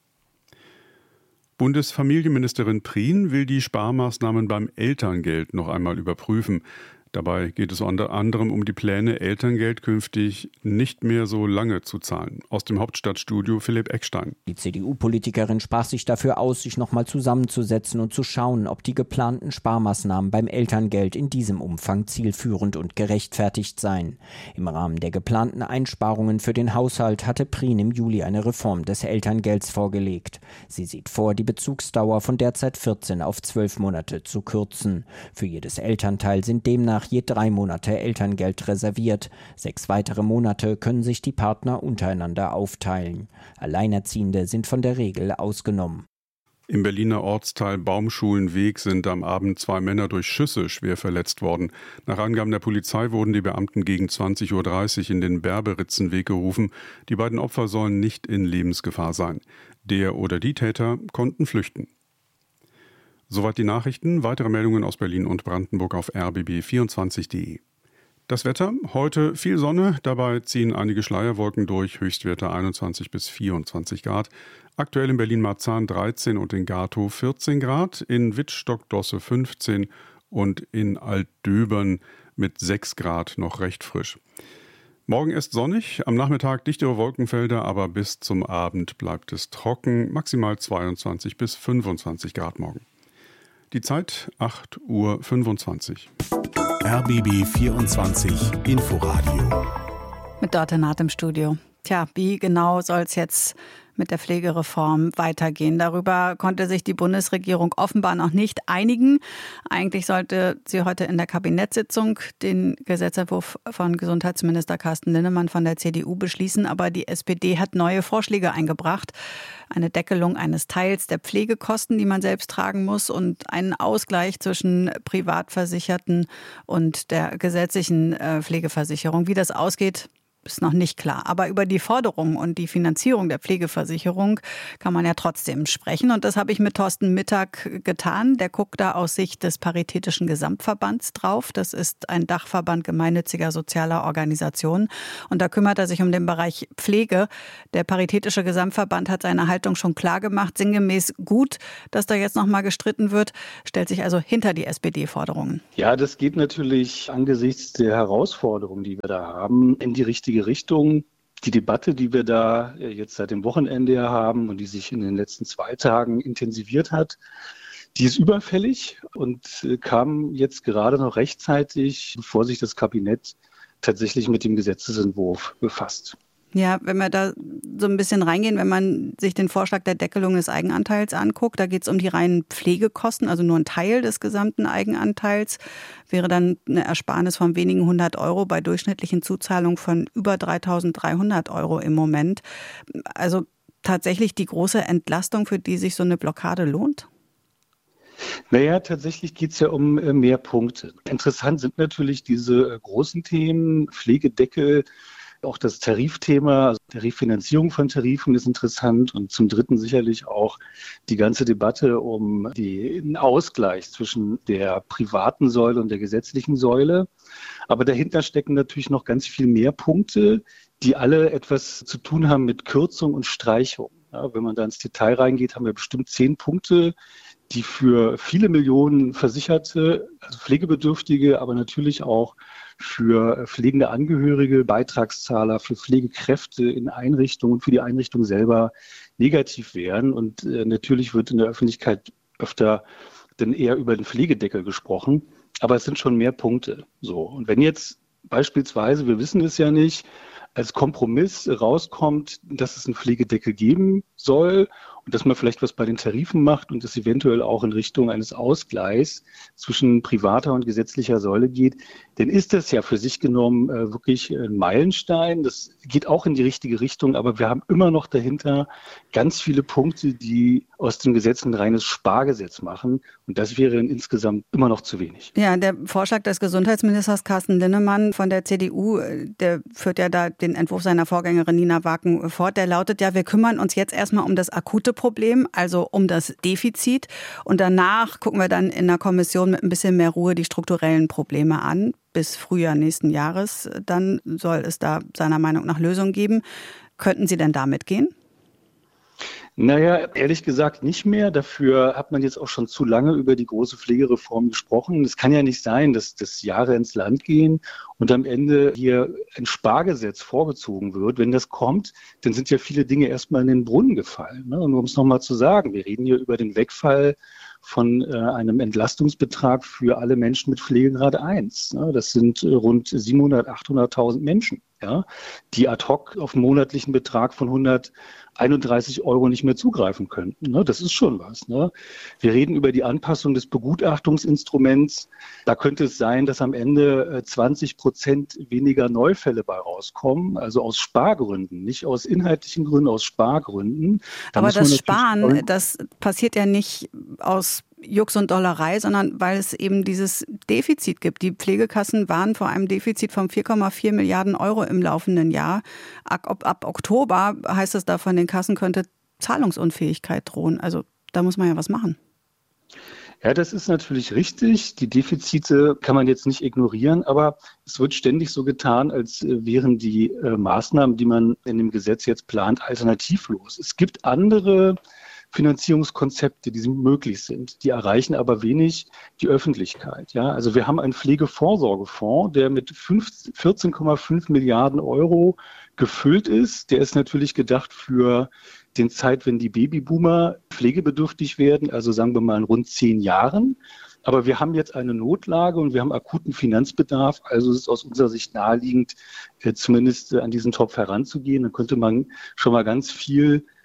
Bundesfamilienministerin Prien will die Sparmaßnahmen beim Elterngeld noch einmal überprüfen. Dabei geht es unter anderem um die Pläne, Elterngeld künftig nicht mehr so lange zu zahlen. Aus dem Hauptstadtstudio Philipp Eckstein. Die C D U-Politikerin sprach sich dafür aus, sich nochmal zusammenzusetzen und zu schauen, ob die geplanten Sparmaßnahmen beim Elterngeld in diesem Umfang zielführend und gerechtfertigt seien. Im Rahmen der geplanten Einsparungen für den Haushalt hatte Prien im Juli eine Reform des Elterngelds vorgelegt. Sie sieht vor, die Bezugsdauer von derzeit vierzehn auf zwölf Monate zu kürzen. Für jedes Elternteil sind demnach je drei Monate Elterngeld reserviert. Sechs weitere Monate können sich die Partner untereinander aufteilen. Alleinerziehende sind von der Regel ausgenommen. Im Berliner Ortsteil Baumschulenweg sind am Abend zwei Männer durch Schüsse schwer verletzt worden. Nach Angaben der Polizei wurden die Beamten gegen zwanzig Uhr dreißig in den Berberitzenweg gerufen. Die beiden Opfer sollen nicht in Lebensgefahr sein. Der oder die Täter konnten flüchten. Soweit die Nachrichten. Weitere Meldungen aus Berlin und Brandenburg auf r b b vierundzwanzig punkt de. Das Wetter, heute viel Sonne, dabei ziehen einige Schleierwolken durch, Höchstwerte einundzwanzig bis vierundzwanzig Grad. Aktuell in Berlin-Marzahn dreizehn und in Gatow vierzehn Grad, in Wittstock-Dosse fünfzehn und in Altdöbern mit sechs Grad noch recht frisch. Morgen ist sonnig, am Nachmittag dichtere Wolkenfelder, aber bis zum Abend bleibt es trocken, maximal zweiundzwanzig bis fünfundzwanzig Grad morgen. Die Zeit acht Uhr fünfundzwanzig. R B B vierundzwanzig Inforadio. Mit Dorte Naht im Studio. Tja, wie genau soll es jetzt mit der Pflegereform weitergehen. Darüber konnte sich die Bundesregierung offenbar noch nicht einigen. Eigentlich sollte sie heute in der Kabinettssitzung den Gesetzentwurf von Gesundheitsminister Carsten Linnemann von der C D U beschließen. Aber die S P D hat neue Vorschläge eingebracht. Eine Deckelung eines Teils der Pflegekosten, die man selbst tragen muss, und einen Ausgleich zwischen Privatversicherten und der gesetzlichen Pflegeversicherung. Wie das ausgeht, ist noch nicht klar. Aber über die Forderung und die Finanzierung der Pflegeversicherung kann man ja trotzdem sprechen. Und das habe ich mit Thorsten Mittag getan. Der guckt da aus Sicht des Paritätischen Gesamtverbands drauf. Das ist ein Dachverband gemeinnütziger sozialer Organisationen. Und da kümmert er sich um den Bereich Pflege. Der Paritätische Gesamtverband hat seine Haltung schon klar gemacht. Sinngemäß gut, dass da jetzt noch mal gestritten wird. Stellt sich also hinter die S P D-Forderungen. Ja, das geht natürlich angesichts der Herausforderungen, die wir da haben, in die richtige Richtung. Die Debatte, die wir da jetzt seit dem Wochenende haben und die sich in den letzten zwei Tagen intensiviert hat, die ist überfällig und kam jetzt gerade noch rechtzeitig, bevor sich das Kabinett tatsächlich mit dem Gesetzesentwurf befasst. Ja, wenn wir da so ein bisschen reingehen, wenn man sich den Vorschlag der Deckelung des Eigenanteils anguckt, da geht es um die reinen Pflegekosten, also nur ein Teil des gesamten Eigenanteils, wäre dann eine Ersparnis von wenigen hundert Euro bei durchschnittlichen Zuzahlungen von über dreitausenddreihundert Euro im Moment. Also tatsächlich die große Entlastung, für die sich so eine Blockade lohnt? Naja, tatsächlich geht es ja um mehr Punkte. Interessant sind natürlich diese großen Themen, Pflegedeckel. Auch das Tarifthema, also Tariffinanzierung von Tarifen ist interessant, und zum Dritten sicherlich auch die ganze Debatte um den Ausgleich zwischen der privaten Säule und der gesetzlichen Säule. Aber dahinter stecken natürlich noch ganz viel mehr Punkte, die alle etwas zu tun haben mit Kürzung und Streichung. Ja, wenn man da ins Detail reingeht, haben wir bestimmt zehn Punkte, die für viele Millionen Versicherte, also Pflegebedürftige, aber natürlich auch für pflegende Angehörige, Beitragszahler, für Pflegekräfte in Einrichtungen, für die Einrichtung selber negativ wären. Und äh, natürlich wird in der Öffentlichkeit öfter dann eher über den Pflegedeckel gesprochen. Aber es sind schon mehr Punkte. So. Und wenn jetzt beispielsweise, wir wissen es ja nicht, als Kompromiss rauskommt, dass es einen Pflegedeckel geben soll und dass man vielleicht was bei den Tarifen macht und es eventuell auch in Richtung eines Ausgleichs zwischen privater und gesetzlicher Säule geht, dann ist das ja für sich genommen äh, wirklich ein Meilenstein. Das geht auch in die richtige Richtung, aber wir haben immer noch dahinter ganz viele Punkte, die aus dem Gesetz ein reines Spargesetz machen, und das wäre insgesamt immer noch zu wenig. Ja, der Vorschlag des Gesundheitsministers Carsten Linnemann von der C D U, der führt ja da den Entwurf seiner Vorgängerin Nina Waken fort, der lautet ja, wir kümmern uns jetzt erstmal um das akute Problem, also um das Defizit, und danach gucken wir dann in der Kommission mit ein bisschen mehr Ruhe die strukturellen Probleme an. Bis Frühjahr nächsten Jahres, dann soll es da seiner Meinung nach Lösungen geben. Könnten Sie denn damit gehen? Naja, ehrlich gesagt nicht mehr. Dafür hat man jetzt auch schon zu lange über die große Pflegereform gesprochen. Es kann ja nicht sein, dass das Jahre ins Land gehen und am Ende hier ein Spargesetz vorgezogen wird. Wenn das kommt, dann sind ja viele Dinge erstmal in den Brunnen gefallen. Ne? Und um es nochmal zu sagen, wir reden hier über den Wegfall von äh, einem Entlastungsbetrag für alle Menschen mit Pflegegrad eins. Ne? Das sind äh, rund siebenhunderttausend, achthunderttausend Menschen, ja, die ad hoc auf einen monatlichen Betrag von hunderteinunddreißig Euro nicht mehr zugreifen könnten. Ne? Das ist schon was. Ne? Wir reden über die Anpassung des Begutachtungsinstruments. Da könnte es sein, dass am Ende äh, zwanzig Prozent weniger Neufälle bei rauskommen, also aus Spargründen, nicht aus inhaltlichen Gründen, aus Spargründen. Da Aber das Sparen, das passiert ja nicht aus Jux und Dollerei, sondern weil es eben dieses Defizit gibt. Die Pflegekassen waren vor einem Defizit von vier Komma vier Milliarden Euro im laufenden Jahr. Ab, ab Oktober heißt es da von den Kassen, könnte Zahlungsunfähigkeit drohen. Also da muss man ja was machen. Ja, das ist natürlich richtig. Die Defizite kann man jetzt nicht ignorieren, aber es wird ständig so getan, als wären die äh, Maßnahmen, die man in dem Gesetz jetzt plant, alternativlos. Es gibt andere Finanzierungskonzepte, die möglich sind. Die erreichen aber wenig die Öffentlichkeit. Ja, also wir haben einen Pflegevorsorgefonds, der mit vierzehn Komma fünf Milliarden Euro gefüllt ist. Der ist natürlich gedacht für den Zeit, wenn die Babyboomer pflegebedürftig werden, also sagen wir mal in rund zehn Jahren. Aber wir haben jetzt eine Notlage und wir haben akuten Finanzbedarf. Also ist es aus unserer Sicht naheliegend, zumindest an diesen Topf heranzugehen. Dann könnte man schon mal ganz viel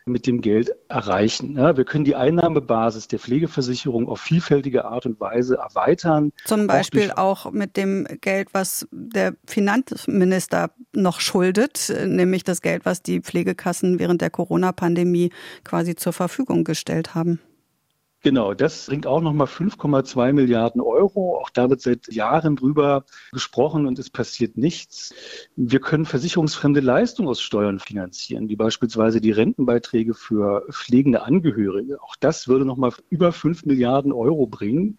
mit dem Geld erreichen. Ja, wir können die Einnahmebasis der Pflegeversicherung auf vielfältige Art und Weise erweitern. Zum Beispiel auch, auch mit dem Geld, was der Finanzminister noch schuldet, nämlich das Geld, was die Pflegekassen während der Corona-Pandemie quasi zur Verfügung gestellt haben. Genau, das bringt auch nochmal fünf Komma zwei Milliarden Euro. Auch da wird seit Jahren drüber gesprochen und es passiert nichts. Wir können versicherungsfremde Leistungen aus Steuern finanzieren, wie beispielsweise die Rentenbeiträge für pflegende Angehörige. Auch das würde nochmal über fünf Milliarden Euro bringen.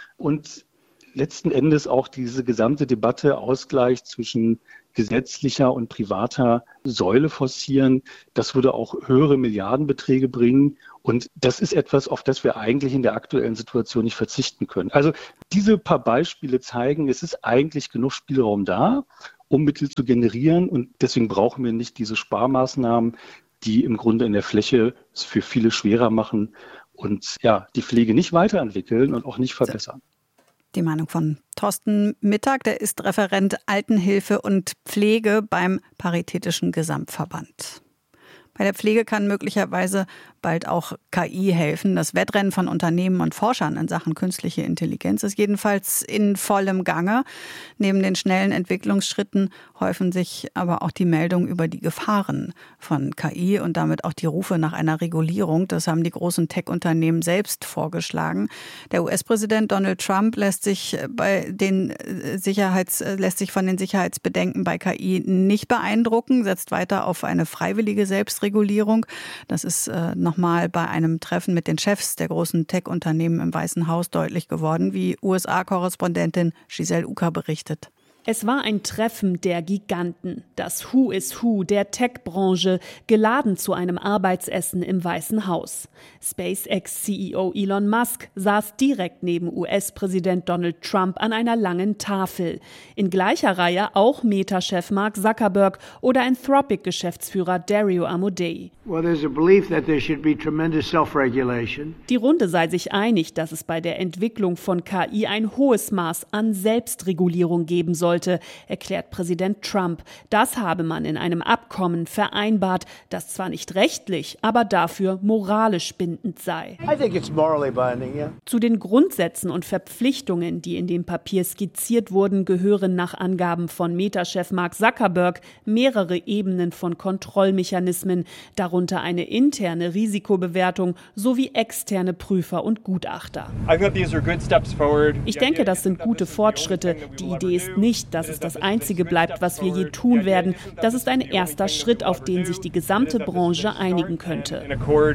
Und letzten Endes auch diese gesamte Debatte Ausgleich zwischen gesetzlicher und privater Säule forcieren. Das würde auch höhere Milliardenbeträge bringen. Und das ist etwas, auf das wir eigentlich in der aktuellen Situation nicht verzichten können. Also diese paar Beispiele zeigen, es ist eigentlich genug Spielraum da, um Mittel zu generieren. Und deswegen brauchen wir nicht diese Sparmaßnahmen, die im Grunde in der Fläche es für viele schwerer machen und ja, die Pflege nicht weiterentwickeln und auch nicht verbessern. Die Meinung von Thorsten Mittag, der ist Referent Altenhilfe und Pflege beim Paritätischen Gesamtverband. Bei der Pflege kann möglicherweise bald auch K I helfen. Das Wettrennen von Unternehmen und Forschern in Sachen künstliche Intelligenz ist jedenfalls in vollem Gange. Neben den schnellen Entwicklungsschritten häufen sich aber auch die Meldungen über die Gefahren von K I und damit auch die Rufe nach einer Regulierung. Das haben die großen Tech-Unternehmen selbst vorgeschlagen. Der U S-Präsident Donald Trump lässt sich bei den Sicherheits, lässt sich von den Sicherheitsbedenken bei K I nicht beeindrucken, setzt weiter auf eine freiwillige Selbstregulierung. Das ist äh, nochmal bei einem Treffen mit den Chefs der großen Tech-Unternehmen im Weißen Haus deutlich geworden, wie U S A-Korrespondentin Giselle Ucker berichtet. Es war ein Treffen der Giganten, das Who is Who der Tech-Branche, geladen zu einem Arbeitsessen im Weißen Haus. SpaceX-C E O Elon Musk saß direkt neben U S-Präsident Donald Trump an einer langen Tafel. In gleicher Reihe auch Meta-Chef Mark Zuckerberg oder Anthropic-Geschäftsführer Dario Amodei. Well, there's a belief that there should be tremendous self-regulation. Die Runde sei sich einig, dass es bei der Entwicklung von K I ein hohes Maß an Selbstregulierung geben soll. Sollte, erklärt Präsident Trump. Das habe man in einem Abkommen vereinbart, das zwar nicht rechtlich, aber dafür moralisch bindend sei. I think it's morally binding, yeah. Zu den Grundsätzen und Verpflichtungen, die in dem Papier skizziert wurden, gehören nach Angaben von Meta-Chef Mark Zuckerberg mehrere Ebenen von Kontrollmechanismen, darunter eine interne Risikobewertung sowie externe Prüfer und Gutachter. Ich denke, das sind gute Fortschritte. Die Idee ist nicht, dass es das Einzige bleibt, was wir je tun werden. Das ist ein erster Schritt, auf den sich die gesamte Branche einigen könnte.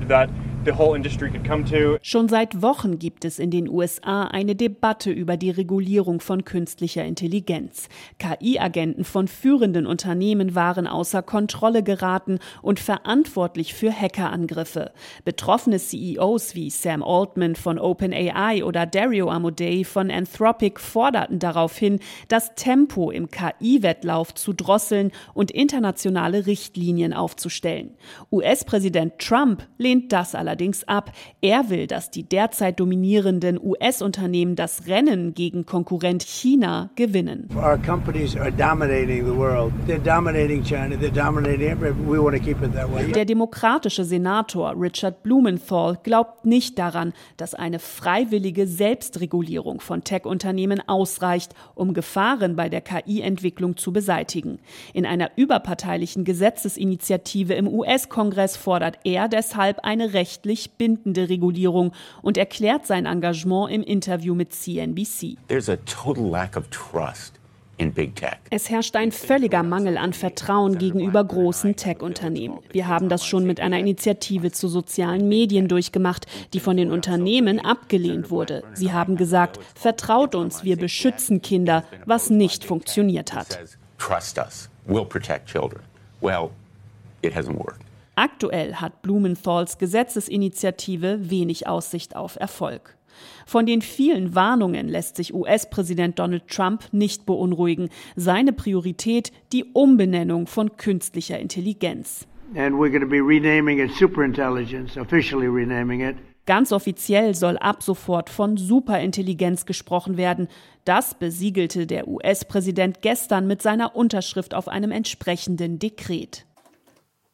Schon seit Wochen gibt es in den U S A eine Debatte über die Regulierung von künstlicher Intelligenz. K I-Agenten von führenden Unternehmen waren außer Kontrolle geraten und verantwortlich für Hackerangriffe. Betroffene C E Os wie Sam Altman von OpenAI oder Dario Amodei von Anthropic forderten daraufhin, das Tempo im K I-Wettlauf zu drosseln und internationale Richtlinien aufzustellen. U S-Präsident Trump lehnt das allerdings ab. Er will, dass die derzeit dominierenden U S-Unternehmen das Rennen gegen Konkurrent China gewinnen. Our companies are dominating the world. They're dominating China. They're dominating everything. We want to keep it that way. Der demokratische Senator Richard Blumenthal glaubt nicht daran, dass eine freiwillige Selbstregulierung von Tech-Unternehmen ausreicht, um Gefahren bei der K I-Entwicklung zu beseitigen. In einer überparteilichen Gesetzesinitiative im U S-Kongress fordert er deshalb eine rechtlich bindende Regulierung und erklärt sein Engagement im Interview mit C N B C. There's a total lack of trust in big tech. Es herrscht ein völliger Mangel an Vertrauen gegenüber großen Tech-Unternehmen. Wir haben das schon mit einer Initiative zu sozialen Medien durchgemacht, die von den Unternehmen abgelehnt wurde. Sie haben gesagt, vertraut uns, wir beschützen Kinder, was nicht funktioniert hat. Trust us. We'll protect children. Well, it hasn't worked. Aktuell hat Blumenthals Gesetzesinitiative wenig Aussicht auf Erfolg. Von den vielen Warnungen lässt sich U S-Präsident Donald Trump nicht beunruhigen. Seine Priorität die Umbenennung von künstlicher Intelligenz. And we're going to be renaming it Superintelligence, officially renaming it. Ganz offiziell soll ab sofort von Superintelligenz gesprochen werden. Das besiegelte der U S-Präsident gestern mit seiner Unterschrift auf einem entsprechenden Dekret.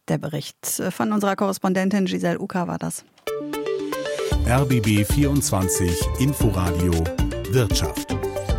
Der Bericht von unserer Korrespondentin Giselle Uka war das. R B B vierundzwanzig Inforadio Wirtschaft.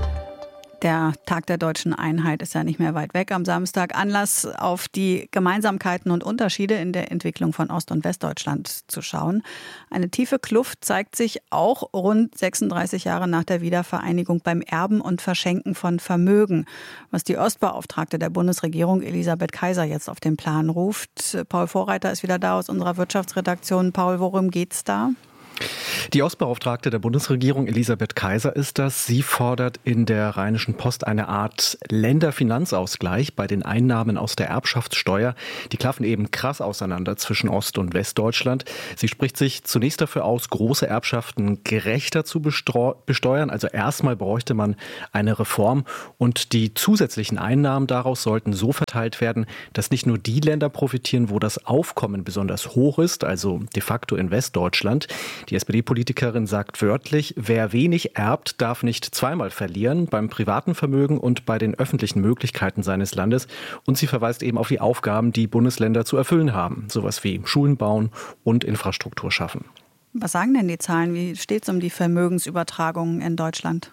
Der Tag der deutschen Einheit ist ja nicht mehr weit weg am Samstag. Anlass, auf die Gemeinsamkeiten und Unterschiede in der Entwicklung von Ost- und Westdeutschland zu schauen. Eine tiefe Kluft zeigt sich auch rund sechsunddreißig Jahre nach der Wiedervereinigung beim Erben und Verschenken von Vermögen, was die Ostbeauftragte der Bundesregierung Elisabeth Kaiser jetzt auf den Plan ruft. Paul Vorreiter ist wieder da aus unserer Wirtschaftsredaktion. Paul, worum geht's da? Die Ostbeauftragte der Bundesregierung Elisabeth Kaiser ist das. Sie fordert in der Rheinischen Post eine Art Länderfinanzausgleich bei den Einnahmen aus der Erbschaftssteuer. Die klaffen eben krass auseinander zwischen Ost- und Westdeutschland. Sie spricht sich zunächst dafür aus, große Erbschaften gerechter zu besteuern. Also erstmal bräuchte man eine Reform und die zusätzlichen Einnahmen daraus sollten so verteilt werden, dass nicht nur die Länder profitieren, wo das Aufkommen besonders hoch ist, also de facto in Westdeutschland. Die S P D-Politikerin sagt wörtlich, wer wenig erbt, darf nicht zweimal verlieren, beim privaten Vermögen und bei den öffentlichen Möglichkeiten seines Landes. Und sie verweist eben auf die Aufgaben, die Bundesländer zu erfüllen haben. Sowas wie Schulen bauen und Infrastruktur schaffen. Was sagen denn die Zahlen? Wie steht es um die Vermögensübertragungen in Deutschland?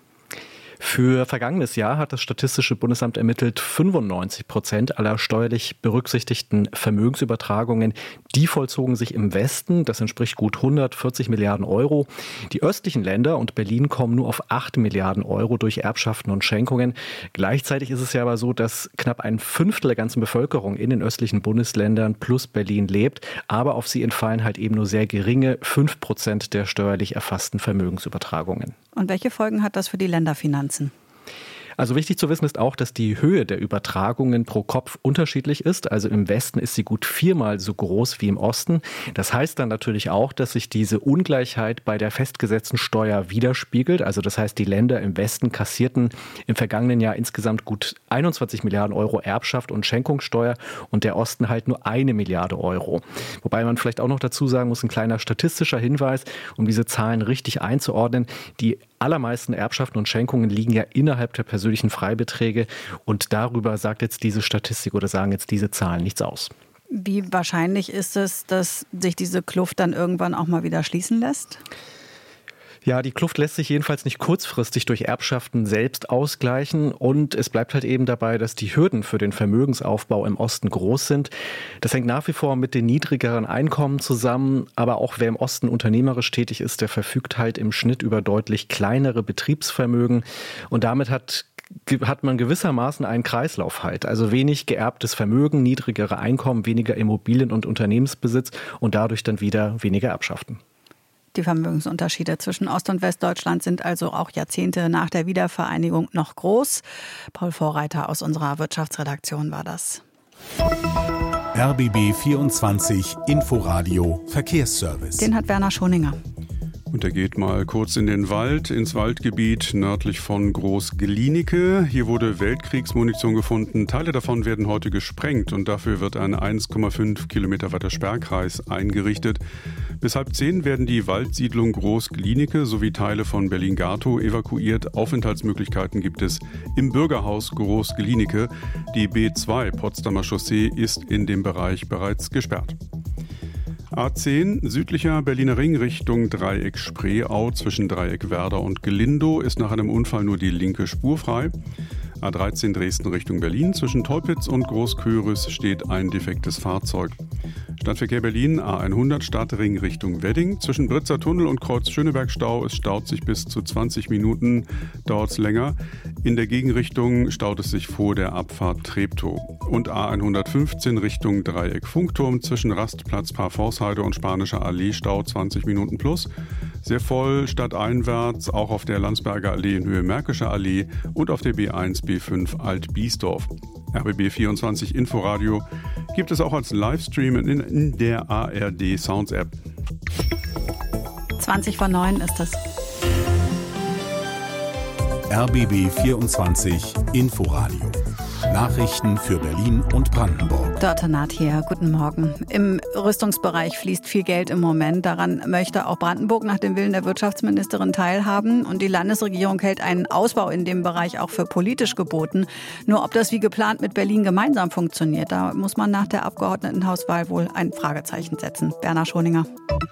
Für vergangenes Jahr hat das Statistische Bundesamt ermittelt, fünfundneunzig Prozent aller steuerlich berücksichtigten Vermögensübertragungen, die vollzogen sich im Westen. Das entspricht gut hundertvierzig Milliarden Euro. Die östlichen Länder und Berlin kommen nur auf acht Milliarden Euro durch Erbschaften und Schenkungen. Gleichzeitig ist es ja aber so, dass knapp ein Fünftel der ganzen Bevölkerung in den östlichen Bundesländern plus Berlin lebt. Aber auf sie entfallen halt eben nur sehr geringe fünf Prozent der steuerlich erfassten Vermögensübertragungen. Und welche Folgen hat das für die Länderfinanzen? Also wichtig zu wissen ist auch, dass die Höhe der Übertragungen pro Kopf unterschiedlich ist. Also im Westen ist sie gut viermal so groß wie im Osten. Das heißt dann natürlich auch, dass sich diese Ungleichheit bei der festgesetzten Steuer widerspiegelt. Also das heißt, die Länder im Westen kassierten im vergangenen Jahr insgesamt gut einundzwanzig Milliarden Euro Erbschaft und Schenkungssteuer und der Osten halt nur eine Milliarde Euro. Wobei man vielleicht auch noch dazu sagen muss, ein kleiner statistischer Hinweis, um diese Zahlen richtig einzuordnen. Die allermeisten Erbschaften und Schenkungen liegen ja innerhalb der persönlichen Freibeträge und darüber sagt jetzt diese Statistik oder sagen jetzt diese Zahlen nichts aus. Wie wahrscheinlich ist es, dass sich diese Kluft dann irgendwann auch mal wieder schließen lässt? Ja, die Kluft lässt sich jedenfalls nicht kurzfristig durch Erbschaften selbst ausgleichen und es bleibt halt eben dabei, dass die Hürden für den Vermögensaufbau im Osten groß sind. Das hängt nach wie vor mit den niedrigeren Einkommen zusammen, aber auch wer im Osten unternehmerisch tätig ist, der verfügt halt im Schnitt über deutlich kleinere Betriebsvermögen und damit hat hat man gewissermaßen einen Kreislauf halt. Also wenig geerbtes Vermögen, niedrigere Einkommen, weniger Immobilien- und Unternehmensbesitz und dadurch dann wieder weniger Erbschaften. Die Vermögensunterschiede zwischen Ost- und Westdeutschland sind also auch Jahrzehnte nach der Wiedervereinigung noch groß. Paul Vorreiter aus unserer Wirtschaftsredaktion war das. R B B vierundzwanzig Inforadio Verkehrsservice. Den hat Werner Schoninger. Und er geht mal kurz in den Wald, ins Waldgebiet nördlich von Groß-Glienicke. Hier wurde Weltkriegsmunition gefunden. Teile davon werden heute gesprengt und dafür wird ein eins Komma fünf Kilometer weiter Sperrkreis eingerichtet. Bis halb zehn werden die Waldsiedlung Groß-Glienicke sowie Teile von Berlin-Gatow evakuiert. Aufenthaltsmöglichkeiten gibt es im Bürgerhaus Groß-Glienicke. Die B zwei Potsdamer Chaussee ist in dem Bereich bereits gesperrt. A zehn, südlicher Berliner Ring Richtung Dreieck Spreeau zwischen Dreieck Werder und Glindow ist nach einem Unfall nur die linke Spur frei. A dreizehn Dresden Richtung Berlin zwischen Teupitz und Großköris steht ein defektes Fahrzeug. Stadtverkehr Berlin A hundert Stadtring Richtung Wedding. Zwischen Britzer Tunnel und Kreuz Schöneberg-Stau. Es staut sich bis zu zwanzig Minuten, dauert es länger. In der Gegenrichtung staut es sich vor der Abfahrt Treptow. Und A hundertfünfzehn Richtung Dreieck Funkturm. Zwischen Rastplatz Parforceheide und Spanischer Allee Stau zwanzig Minuten plus. Sehr voll stadteinwärts, auch auf der Landsberger Allee in Höhe Märkischer Allee und auf der B eins B fünf Alt-Biesdorf. R B B vierundzwanzig Inforadio gibt es auch als Livestream in, in der A R D Sounds App. zwanzig vor neun ist es. R B B vierundzwanzig Inforadio Nachrichten für Berlin und Brandenburg. Dörte Naht hier, guten Morgen. Im Rüstungsbereich fließt viel Geld im Moment. Daran möchte auch Brandenburg nach dem Willen der Wirtschaftsministerin teilhaben. Und die Landesregierung hält einen Ausbau in dem Bereich auch für politisch geboten. Nur ob das wie geplant mit Berlin gemeinsam funktioniert, da muss man nach der Abgeordnetenhauswahl wohl ein Fragezeichen setzen. Berner Schoninger.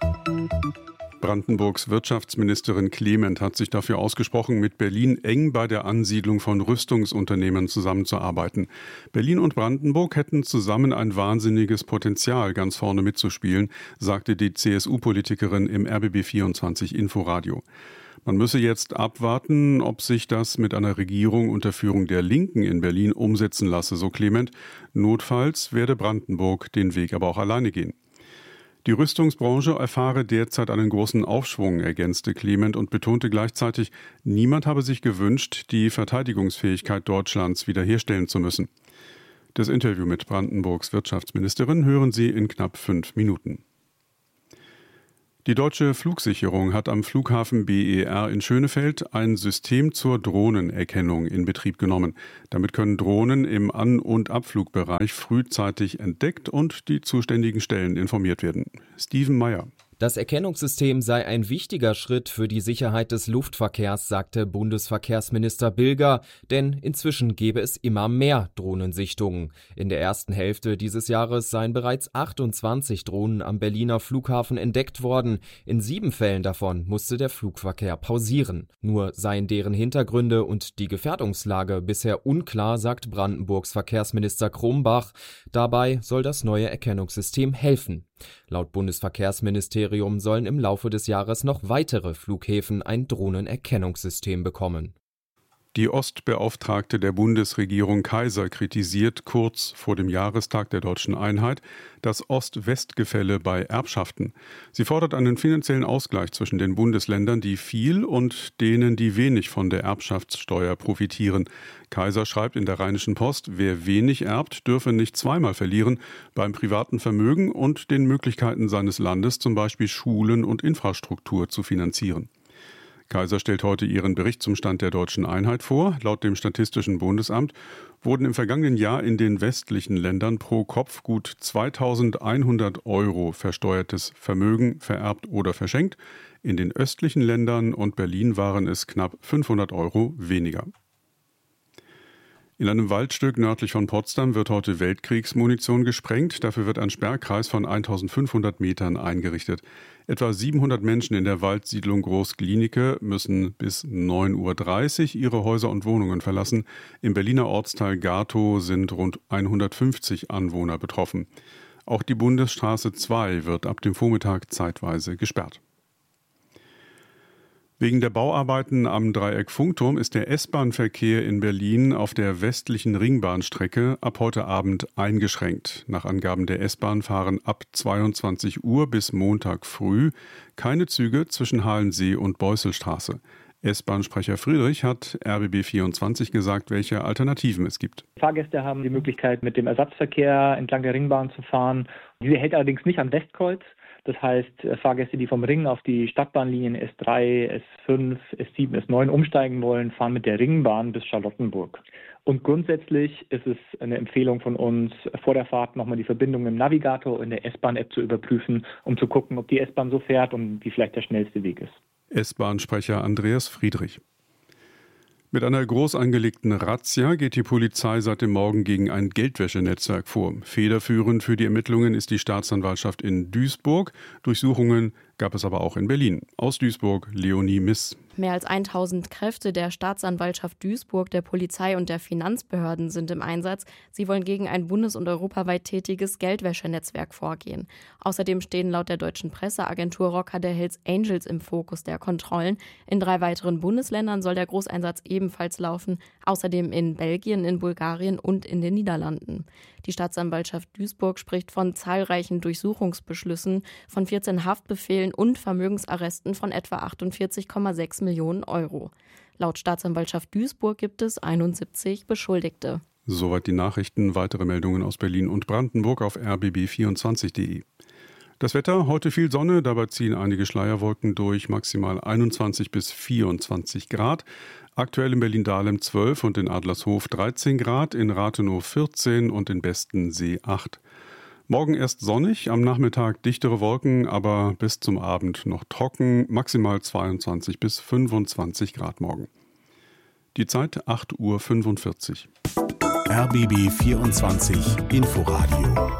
Brandenburgs Wirtschaftsministerin Clement hat sich dafür ausgesprochen, mit Berlin eng bei der Ansiedlung von Rüstungsunternehmen zusammenzuarbeiten. Berlin und Brandenburg hätten zusammen ein wahnsinniges Potenzial, ganz vorne mitzuspielen, sagte die C S U-Politikerin im R B B vierundzwanzig Inforadio. Man müsse jetzt abwarten, ob sich das mit einer Regierung unter Führung der Linken in Berlin umsetzen lasse, so Clement. Notfalls werde Brandenburg den Weg aber auch alleine gehen. Die Rüstungsbranche erfahre derzeit einen großen Aufschwung, ergänzte Clement und betonte gleichzeitig, niemand habe sich gewünscht, die Verteidigungsfähigkeit Deutschlands wiederherstellen zu müssen. Das Interview mit Brandenburgs Wirtschaftsministerin hören Sie in knapp fünf Minuten. Die Deutsche Flugsicherung hat am Flughafen B E R in Schönefeld ein System zur Drohnenerkennung in Betrieb genommen. Damit können Drohnen im An- und Abflugbereich frühzeitig entdeckt und die zuständigen Stellen informiert werden. Steven Meyer. Das Erkennungssystem sei ein wichtiger Schritt für die Sicherheit des Luftverkehrs, sagte Bundesverkehrsminister Bilger, denn inzwischen gebe es immer mehr Drohnensichtungen. In der ersten Hälfte dieses Jahres seien bereits achtundzwanzig Drohnen am Berliner Flughafen entdeckt worden. In sieben Fällen davon musste der Flugverkehr pausieren. Nur seien deren Hintergründe und die Gefährdungslage bisher unklar, sagt Brandenburgs Verkehrsminister Krumbach. Dabei soll das neue Erkennungssystem helfen. Laut Bundesverkehrsministerium sollen im Laufe des Jahres noch weitere Flughäfen ein Drohnenerkennungssystem bekommen. Die Ostbeauftragte der Bundesregierung Kaiser kritisiert kurz vor dem Jahrestag der Deutschen Einheit das Ost-West-Gefälle bei Erbschaften. Sie fordert einen finanziellen Ausgleich zwischen den Bundesländern, die viel, und denen, die wenig von der Erbschaftssteuer profitieren. Kaiser schreibt in der Rheinischen Post, wer wenig erbt, dürfe nicht zweimal verlieren, beim privaten Vermögen und den Möglichkeiten seines Landes, zum Beispiel Schulen und Infrastruktur zu finanzieren. Kaiser stellt heute ihren Bericht zum Stand der Deutschen Einheit vor. Laut dem Statistischen Bundesamt wurden im vergangenen Jahr in den westlichen Ländern pro Kopf gut zweitausendeinhundert Euro versteuertes Vermögen vererbt oder verschenkt. In den östlichen Ländern und Berlin waren es knapp fünfhundert Euro weniger. In einem Waldstück nördlich von Potsdam wird heute Weltkriegsmunition gesprengt. Dafür wird ein Sperrkreis von eintausendfünfhundert Metern eingerichtet. Etwa siebenhundert Menschen in der Waldsiedlung Groß-Glienicke müssen bis neun Uhr dreißig ihre Häuser und Wohnungen verlassen. Im Berliner Ortsteil Gatow sind rund hundertfünfzig Anwohner betroffen. Auch die Bundesstraße zwei wird ab dem Vormittag zeitweise gesperrt. Wegen der Bauarbeiten am Dreieck Funkturm ist der S-Bahn-Verkehr in Berlin auf der westlichen Ringbahnstrecke ab heute Abend eingeschränkt. Nach Angaben der S-Bahn fahren ab zweiundzwanzig Uhr bis Montag früh keine Züge zwischen Halensee und Beusselstraße. S-Bahn-Sprecher Friedrich hat R B B vierundzwanzig gesagt, welche Alternativen es gibt. Fahrgäste haben die Möglichkeit, mit dem Ersatzverkehr entlang der Ringbahn zu fahren. Diese hält allerdings nicht am Westkreuz. Das heißt, Fahrgäste, die vom Ring auf die Stadtbahnlinien S drei, S fünf, S sieben, S neun umsteigen wollen, fahren mit der Ringbahn bis Charlottenburg. Und grundsätzlich ist es eine Empfehlung von uns, vor der Fahrt nochmal die Verbindung im Navigator in der S-Bahn-App zu überprüfen, um zu gucken, ob die S-Bahn so fährt und wie vielleicht der schnellste Weg ist. S-Bahn-Sprecher Andreas Friedrich. Mit einer groß angelegten Razzia geht die Polizei seit dem Morgen gegen ein Geldwäschenetzwerk vor. Federführend für die Ermittlungen ist die Staatsanwaltschaft in Duisburg. Durchsuchungen gab es aber auch in Berlin. Aus Duisburg, Leonie Miss. Mehr als tausend Kräfte der Staatsanwaltschaft Duisburg, der Polizei und der Finanzbehörden sind im Einsatz. Sie wollen gegen ein bundes- und europaweit tätiges Geldwäschenetzwerk vorgehen. Außerdem stehen laut der deutschen Presseagentur Rocker der Hells Angels im Fokus der Kontrollen. In drei weiteren Bundesländern soll der Großeinsatz ebenfalls laufen, außerdem in Belgien, in Bulgarien und in den Niederlanden. Die Staatsanwaltschaft Duisburg spricht von zahlreichen Durchsuchungsbeschlüssen, von vierzehn Haftbefehlen und Vermögensarresten von etwa achtundvierzig Komma sechs Millionen Euro. Laut Staatsanwaltschaft Duisburg gibt es einundsiebzig Beschuldigte. Soweit die Nachrichten. Weitere Meldungen aus Berlin und Brandenburg auf r b b vierundzwanzig punkt d e. Das Wetter, heute viel Sonne, dabei ziehen einige Schleierwolken durch, maximal einundzwanzig bis vierundzwanzig Grad. Aktuell in Berlin-Dahlem zwölf und in Adlershof dreizehn Grad, in Rathenow vierzehn und in Bestensee acht. Morgen erst sonnig, am Nachmittag dichtere Wolken, aber bis zum Abend noch trocken, maximal zweiundzwanzig bis fünfundzwanzig Grad morgen. Die Zeit acht Uhr fünfundvierzig. R B B vierundzwanzig Inforadio.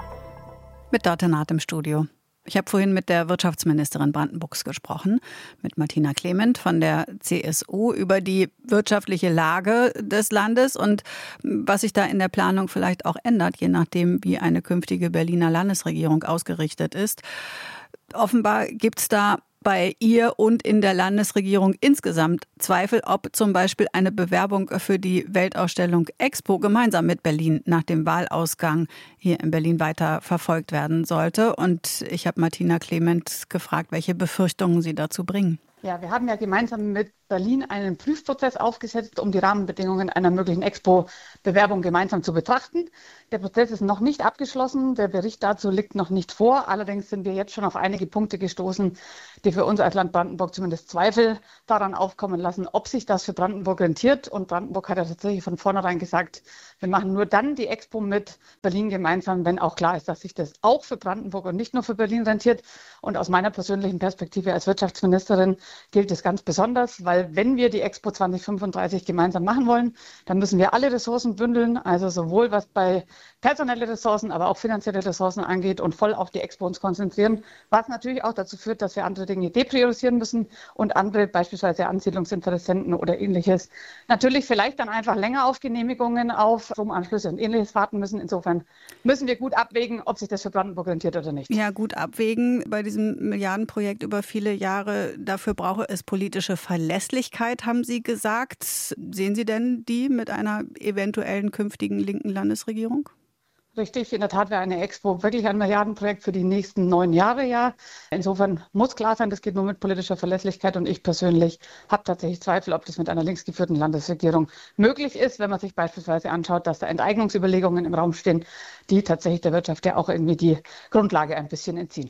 Mit Dörte Naht im Studio. Ich habe vorhin mit der Wirtschaftsministerin Brandenburgs gesprochen, mit Martina Clement von der C S U, über die wirtschaftliche Lage des Landes und was sich da in der Planung vielleicht auch ändert, je nachdem, wie eine künftige Berliner Landesregierung ausgerichtet ist. Offenbar gibt es da bei ihr und in der Landesregierung insgesamt Zweifel, ob zum Beispiel eine Bewerbung für die Weltausstellung Expo gemeinsam mit Berlin nach dem Wahlausgang hier in Berlin weiter verfolgt werden sollte. Und ich habe Martina Clement gefragt, welche Befürchtungen sie dazu bringen. Ja, wir haben ja gemeinsam mit Berlin einen Prüfprozess aufgesetzt, um die Rahmenbedingungen einer möglichen Expo-Bewerbung gemeinsam zu betrachten. Der Prozess ist noch nicht abgeschlossen, der Bericht dazu liegt noch nicht vor. Allerdings sind wir jetzt schon auf einige Punkte gestoßen, die für uns als Land Brandenburg zumindest Zweifel daran aufkommen lassen, ob sich das für Brandenburg rentiert. Und Brandenburg hat ja tatsächlich von vornherein gesagt, wir machen nur dann die Expo mit Berlin gemeinsam, wenn auch klar ist, dass sich das auch für Brandenburg und nicht nur für Berlin rentiert. Und aus meiner persönlichen Perspektive als Wirtschaftsministerin gilt es ganz besonders, weil wenn wir die Expo zwanzig fünfunddreißig gemeinsam machen wollen, dann müssen wir alle Ressourcen bündeln, also sowohl was bei personelle Ressourcen, aber auch finanzielle Ressourcen angeht und voll auf die Expo uns konzentrieren, was natürlich auch dazu führt, dass wir andere Dinge depriorisieren müssen und andere, beispielsweise Ansiedlungsinteressenten oder ähnliches, natürlich vielleicht dann einfach länger auf Genehmigungen, auf Stromanschlüsse und ähnliches warten müssen. Insofern müssen wir gut abwägen, ob sich das für Brandenburg rentiert oder nicht. Ja, gut abwägen bei diesem Milliardenprojekt über viele Jahre. Dafür brauche es politische Verlässlichkeit, haben Sie gesagt. Sehen Sie denn die mit einer eventuellen künftigen linken Landesregierung? Richtig, in der Tat wäre eine Expo wirklich ein Milliardenprojekt für die nächsten neun Jahre. Ja. Insofern muss klar sein, das geht nur mit politischer Verlässlichkeit. Und ich persönlich habe tatsächlich Zweifel, ob das mit einer linksgeführten Landesregierung möglich ist, wenn man sich beispielsweise anschaut, dass da Enteignungsüberlegungen im Raum stehen, die tatsächlich der Wirtschaft ja auch irgendwie die Grundlage ein bisschen entziehen.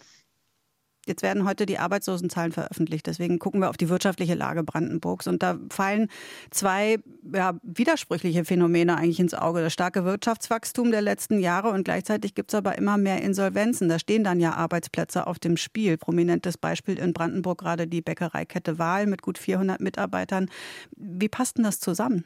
Jetzt werden heute die Arbeitslosenzahlen veröffentlicht. Deswegen gucken wir auf die wirtschaftliche Lage Brandenburgs. Und da fallen zwei ja, widersprüchliche Phänomene eigentlich ins Auge. Das starke Wirtschaftswachstum der letzten Jahre und gleichzeitig gibt es aber immer mehr Insolvenzen. Da stehen dann ja Arbeitsplätze auf dem Spiel. Prominentes Beispiel in Brandenburg gerade die Bäckereikette Wahl mit gut vierhundert Mitarbeitern. Wie passt denn das zusammen?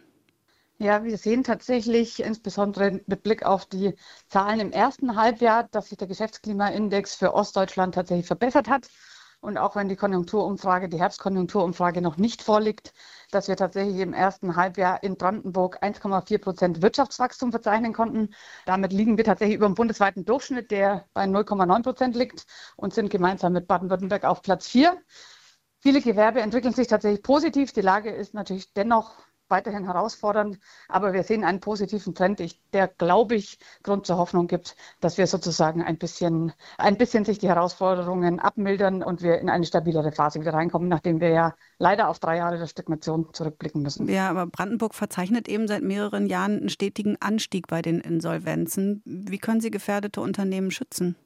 Ja, wir sehen tatsächlich, insbesondere mit Blick auf die Zahlen im ersten Halbjahr, dass sich der Geschäftsklimaindex für Ostdeutschland tatsächlich verbessert hat. Und auch wenn die Konjunkturumfrage, die Herbstkonjunkturumfrage noch nicht vorliegt, dass wir tatsächlich im ersten Halbjahr in Brandenburg eins Komma vier Prozent Wirtschaftswachstum verzeichnen konnten. Damit liegen wir tatsächlich über dem bundesweiten Durchschnitt, der bei null Komma neun Prozent liegt und sind gemeinsam mit Baden-Württemberg auf Platz vier. Viele Gewerbe entwickeln sich tatsächlich positiv. Die Lage ist natürlich dennoch weiterhin herausfordernd, aber wir sehen einen positiven Trend, der, glaube ich, Grund zur Hoffnung gibt, dass wir sozusagen ein bisschen, ein bisschen sich die Herausforderungen abmildern und wir in eine stabilere Phase wieder reinkommen, nachdem wir ja leider auf drei Jahre der Stagnation zurückblicken müssen. Ja, aber Brandenburg verzeichnet eben seit mehreren Jahren einen stetigen Anstieg bei den Insolvenzen. Wie können Sie gefährdete Unternehmen schützen?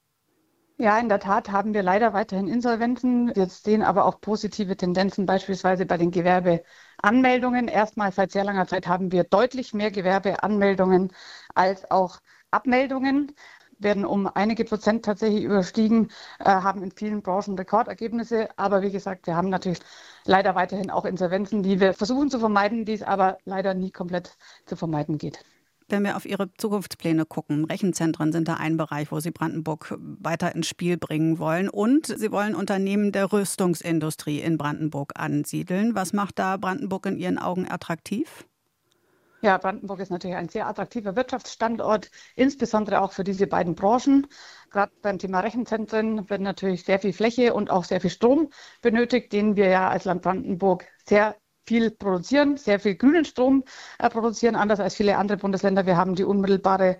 Ja, in der Tat haben wir leider weiterhin Insolvenzen. Wir sehen aber auch positive Tendenzen, beispielsweise bei den Gewerbeanmeldungen. Erstmals seit sehr langer Zeit haben wir deutlich mehr Gewerbeanmeldungen als auch Abmeldungen, werden um einige Prozent tatsächlich überstiegen, äh, haben in vielen Branchen Rekordergebnisse. Aber wie gesagt, wir haben natürlich leider weiterhin auch Insolvenzen, die wir versuchen zu vermeiden, die es aber leider nie komplett zu vermeiden geht. Wenn wir auf Ihre Zukunftspläne gucken, Rechenzentren sind da ein Bereich, wo Sie Brandenburg weiter ins Spiel bringen wollen. Und Sie wollen Unternehmen der Rüstungsindustrie in Brandenburg ansiedeln. Was macht da Brandenburg in Ihren Augen attraktiv? Ja, Brandenburg ist natürlich ein sehr attraktiver Wirtschaftsstandort, insbesondere auch für diese beiden Branchen. Gerade beim Thema Rechenzentren wird natürlich sehr viel Fläche und auch sehr viel Strom benötigt, den wir ja als Land Brandenburg sehr viel produzieren, sehr viel grünen Strom äh, produzieren, anders als viele andere Bundesländer. Wir haben die unmittelbare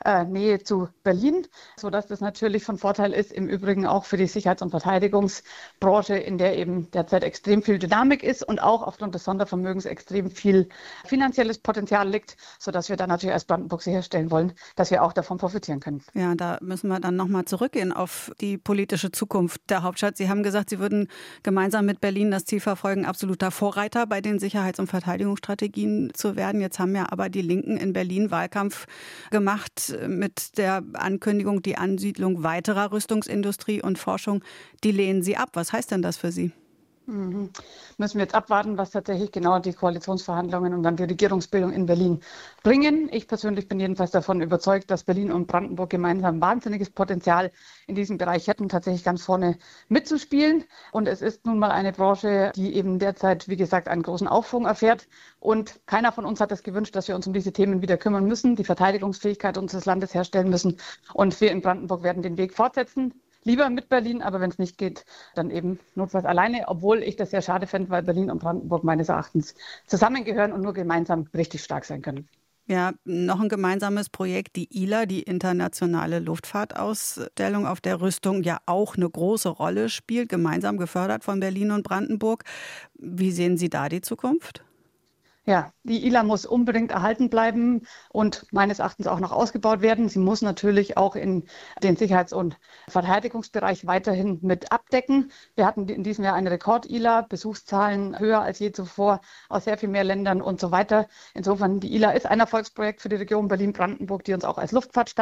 äh, Nähe zu Berlin, sodass das natürlich von Vorteil ist, im Übrigen auch für die Sicherheits- und Verteidigungsbranche, in der eben derzeit extrem viel Dynamik ist und auch aufgrund des Sondervermögens extrem viel finanzielles Potenzial liegt, sodass wir dann natürlich als Brandenburg sicherstellen wollen, dass wir auch davon profitieren können. Ja, da müssen wir dann nochmal zurückgehen auf die politische Zukunft der Hauptstadt. Sie haben gesagt, Sie würden gemeinsam mit Berlin das Ziel verfolgen, absoluter Vorreiter bei den Sicherheits- und Verteidigungsstrategien zu werden. Jetzt haben ja aber die Linken in Berlin Wahlkampf gemacht mit der Ankündigung, die Ansiedlung weiterer Rüstungsindustrie und Forschung. Die lehnen Sie ab. Was heißt denn das für Sie? Mhm. Müssen wir jetzt abwarten, was tatsächlich genau die Koalitionsverhandlungen und dann die Regierungsbildung in Berlin bringen. Ich persönlich bin jedenfalls davon überzeugt, dass Berlin und Brandenburg gemeinsam wahnsinniges Potenzial in diesem Bereich hätten, tatsächlich ganz vorne mitzuspielen. Und es ist nun mal eine Branche, die eben derzeit, wie gesagt, einen großen Aufschwung erfährt. Und keiner von uns hat es gewünscht, dass wir uns um diese Themen wieder kümmern müssen, die Verteidigungsfähigkeit unseres Landes herstellen müssen. Und wir in Brandenburg werden den Weg fortsetzen. Lieber mit Berlin, aber wenn es nicht geht, dann eben notfalls alleine, obwohl ich das sehr schade fände, weil Berlin und Brandenburg meines Erachtens zusammengehören und nur gemeinsam richtig stark sein können. Ja, noch ein gemeinsames Projekt, die I L A, die internationale Luftfahrtausstellung, auf der Rüstung ja auch eine große Rolle spielt, gemeinsam gefördert von Berlin und Brandenburg. Wie sehen Sie da die Zukunft? Ja, die I L A muss unbedingt erhalten bleiben und meines Erachtens auch noch ausgebaut werden. Sie muss natürlich auch in den Sicherheits- und Verteidigungsbereich weiterhin mit abdecken. Wir hatten in diesem Jahr eine Rekord-I L A, Besuchszahlen höher als je zuvor aus sehr viel mehr Ländern und so weiter. Insofern, die I L A ist ein Erfolgsprojekt für die Region Berlin-Brandenburg, die uns auch als Luftfahrtstadt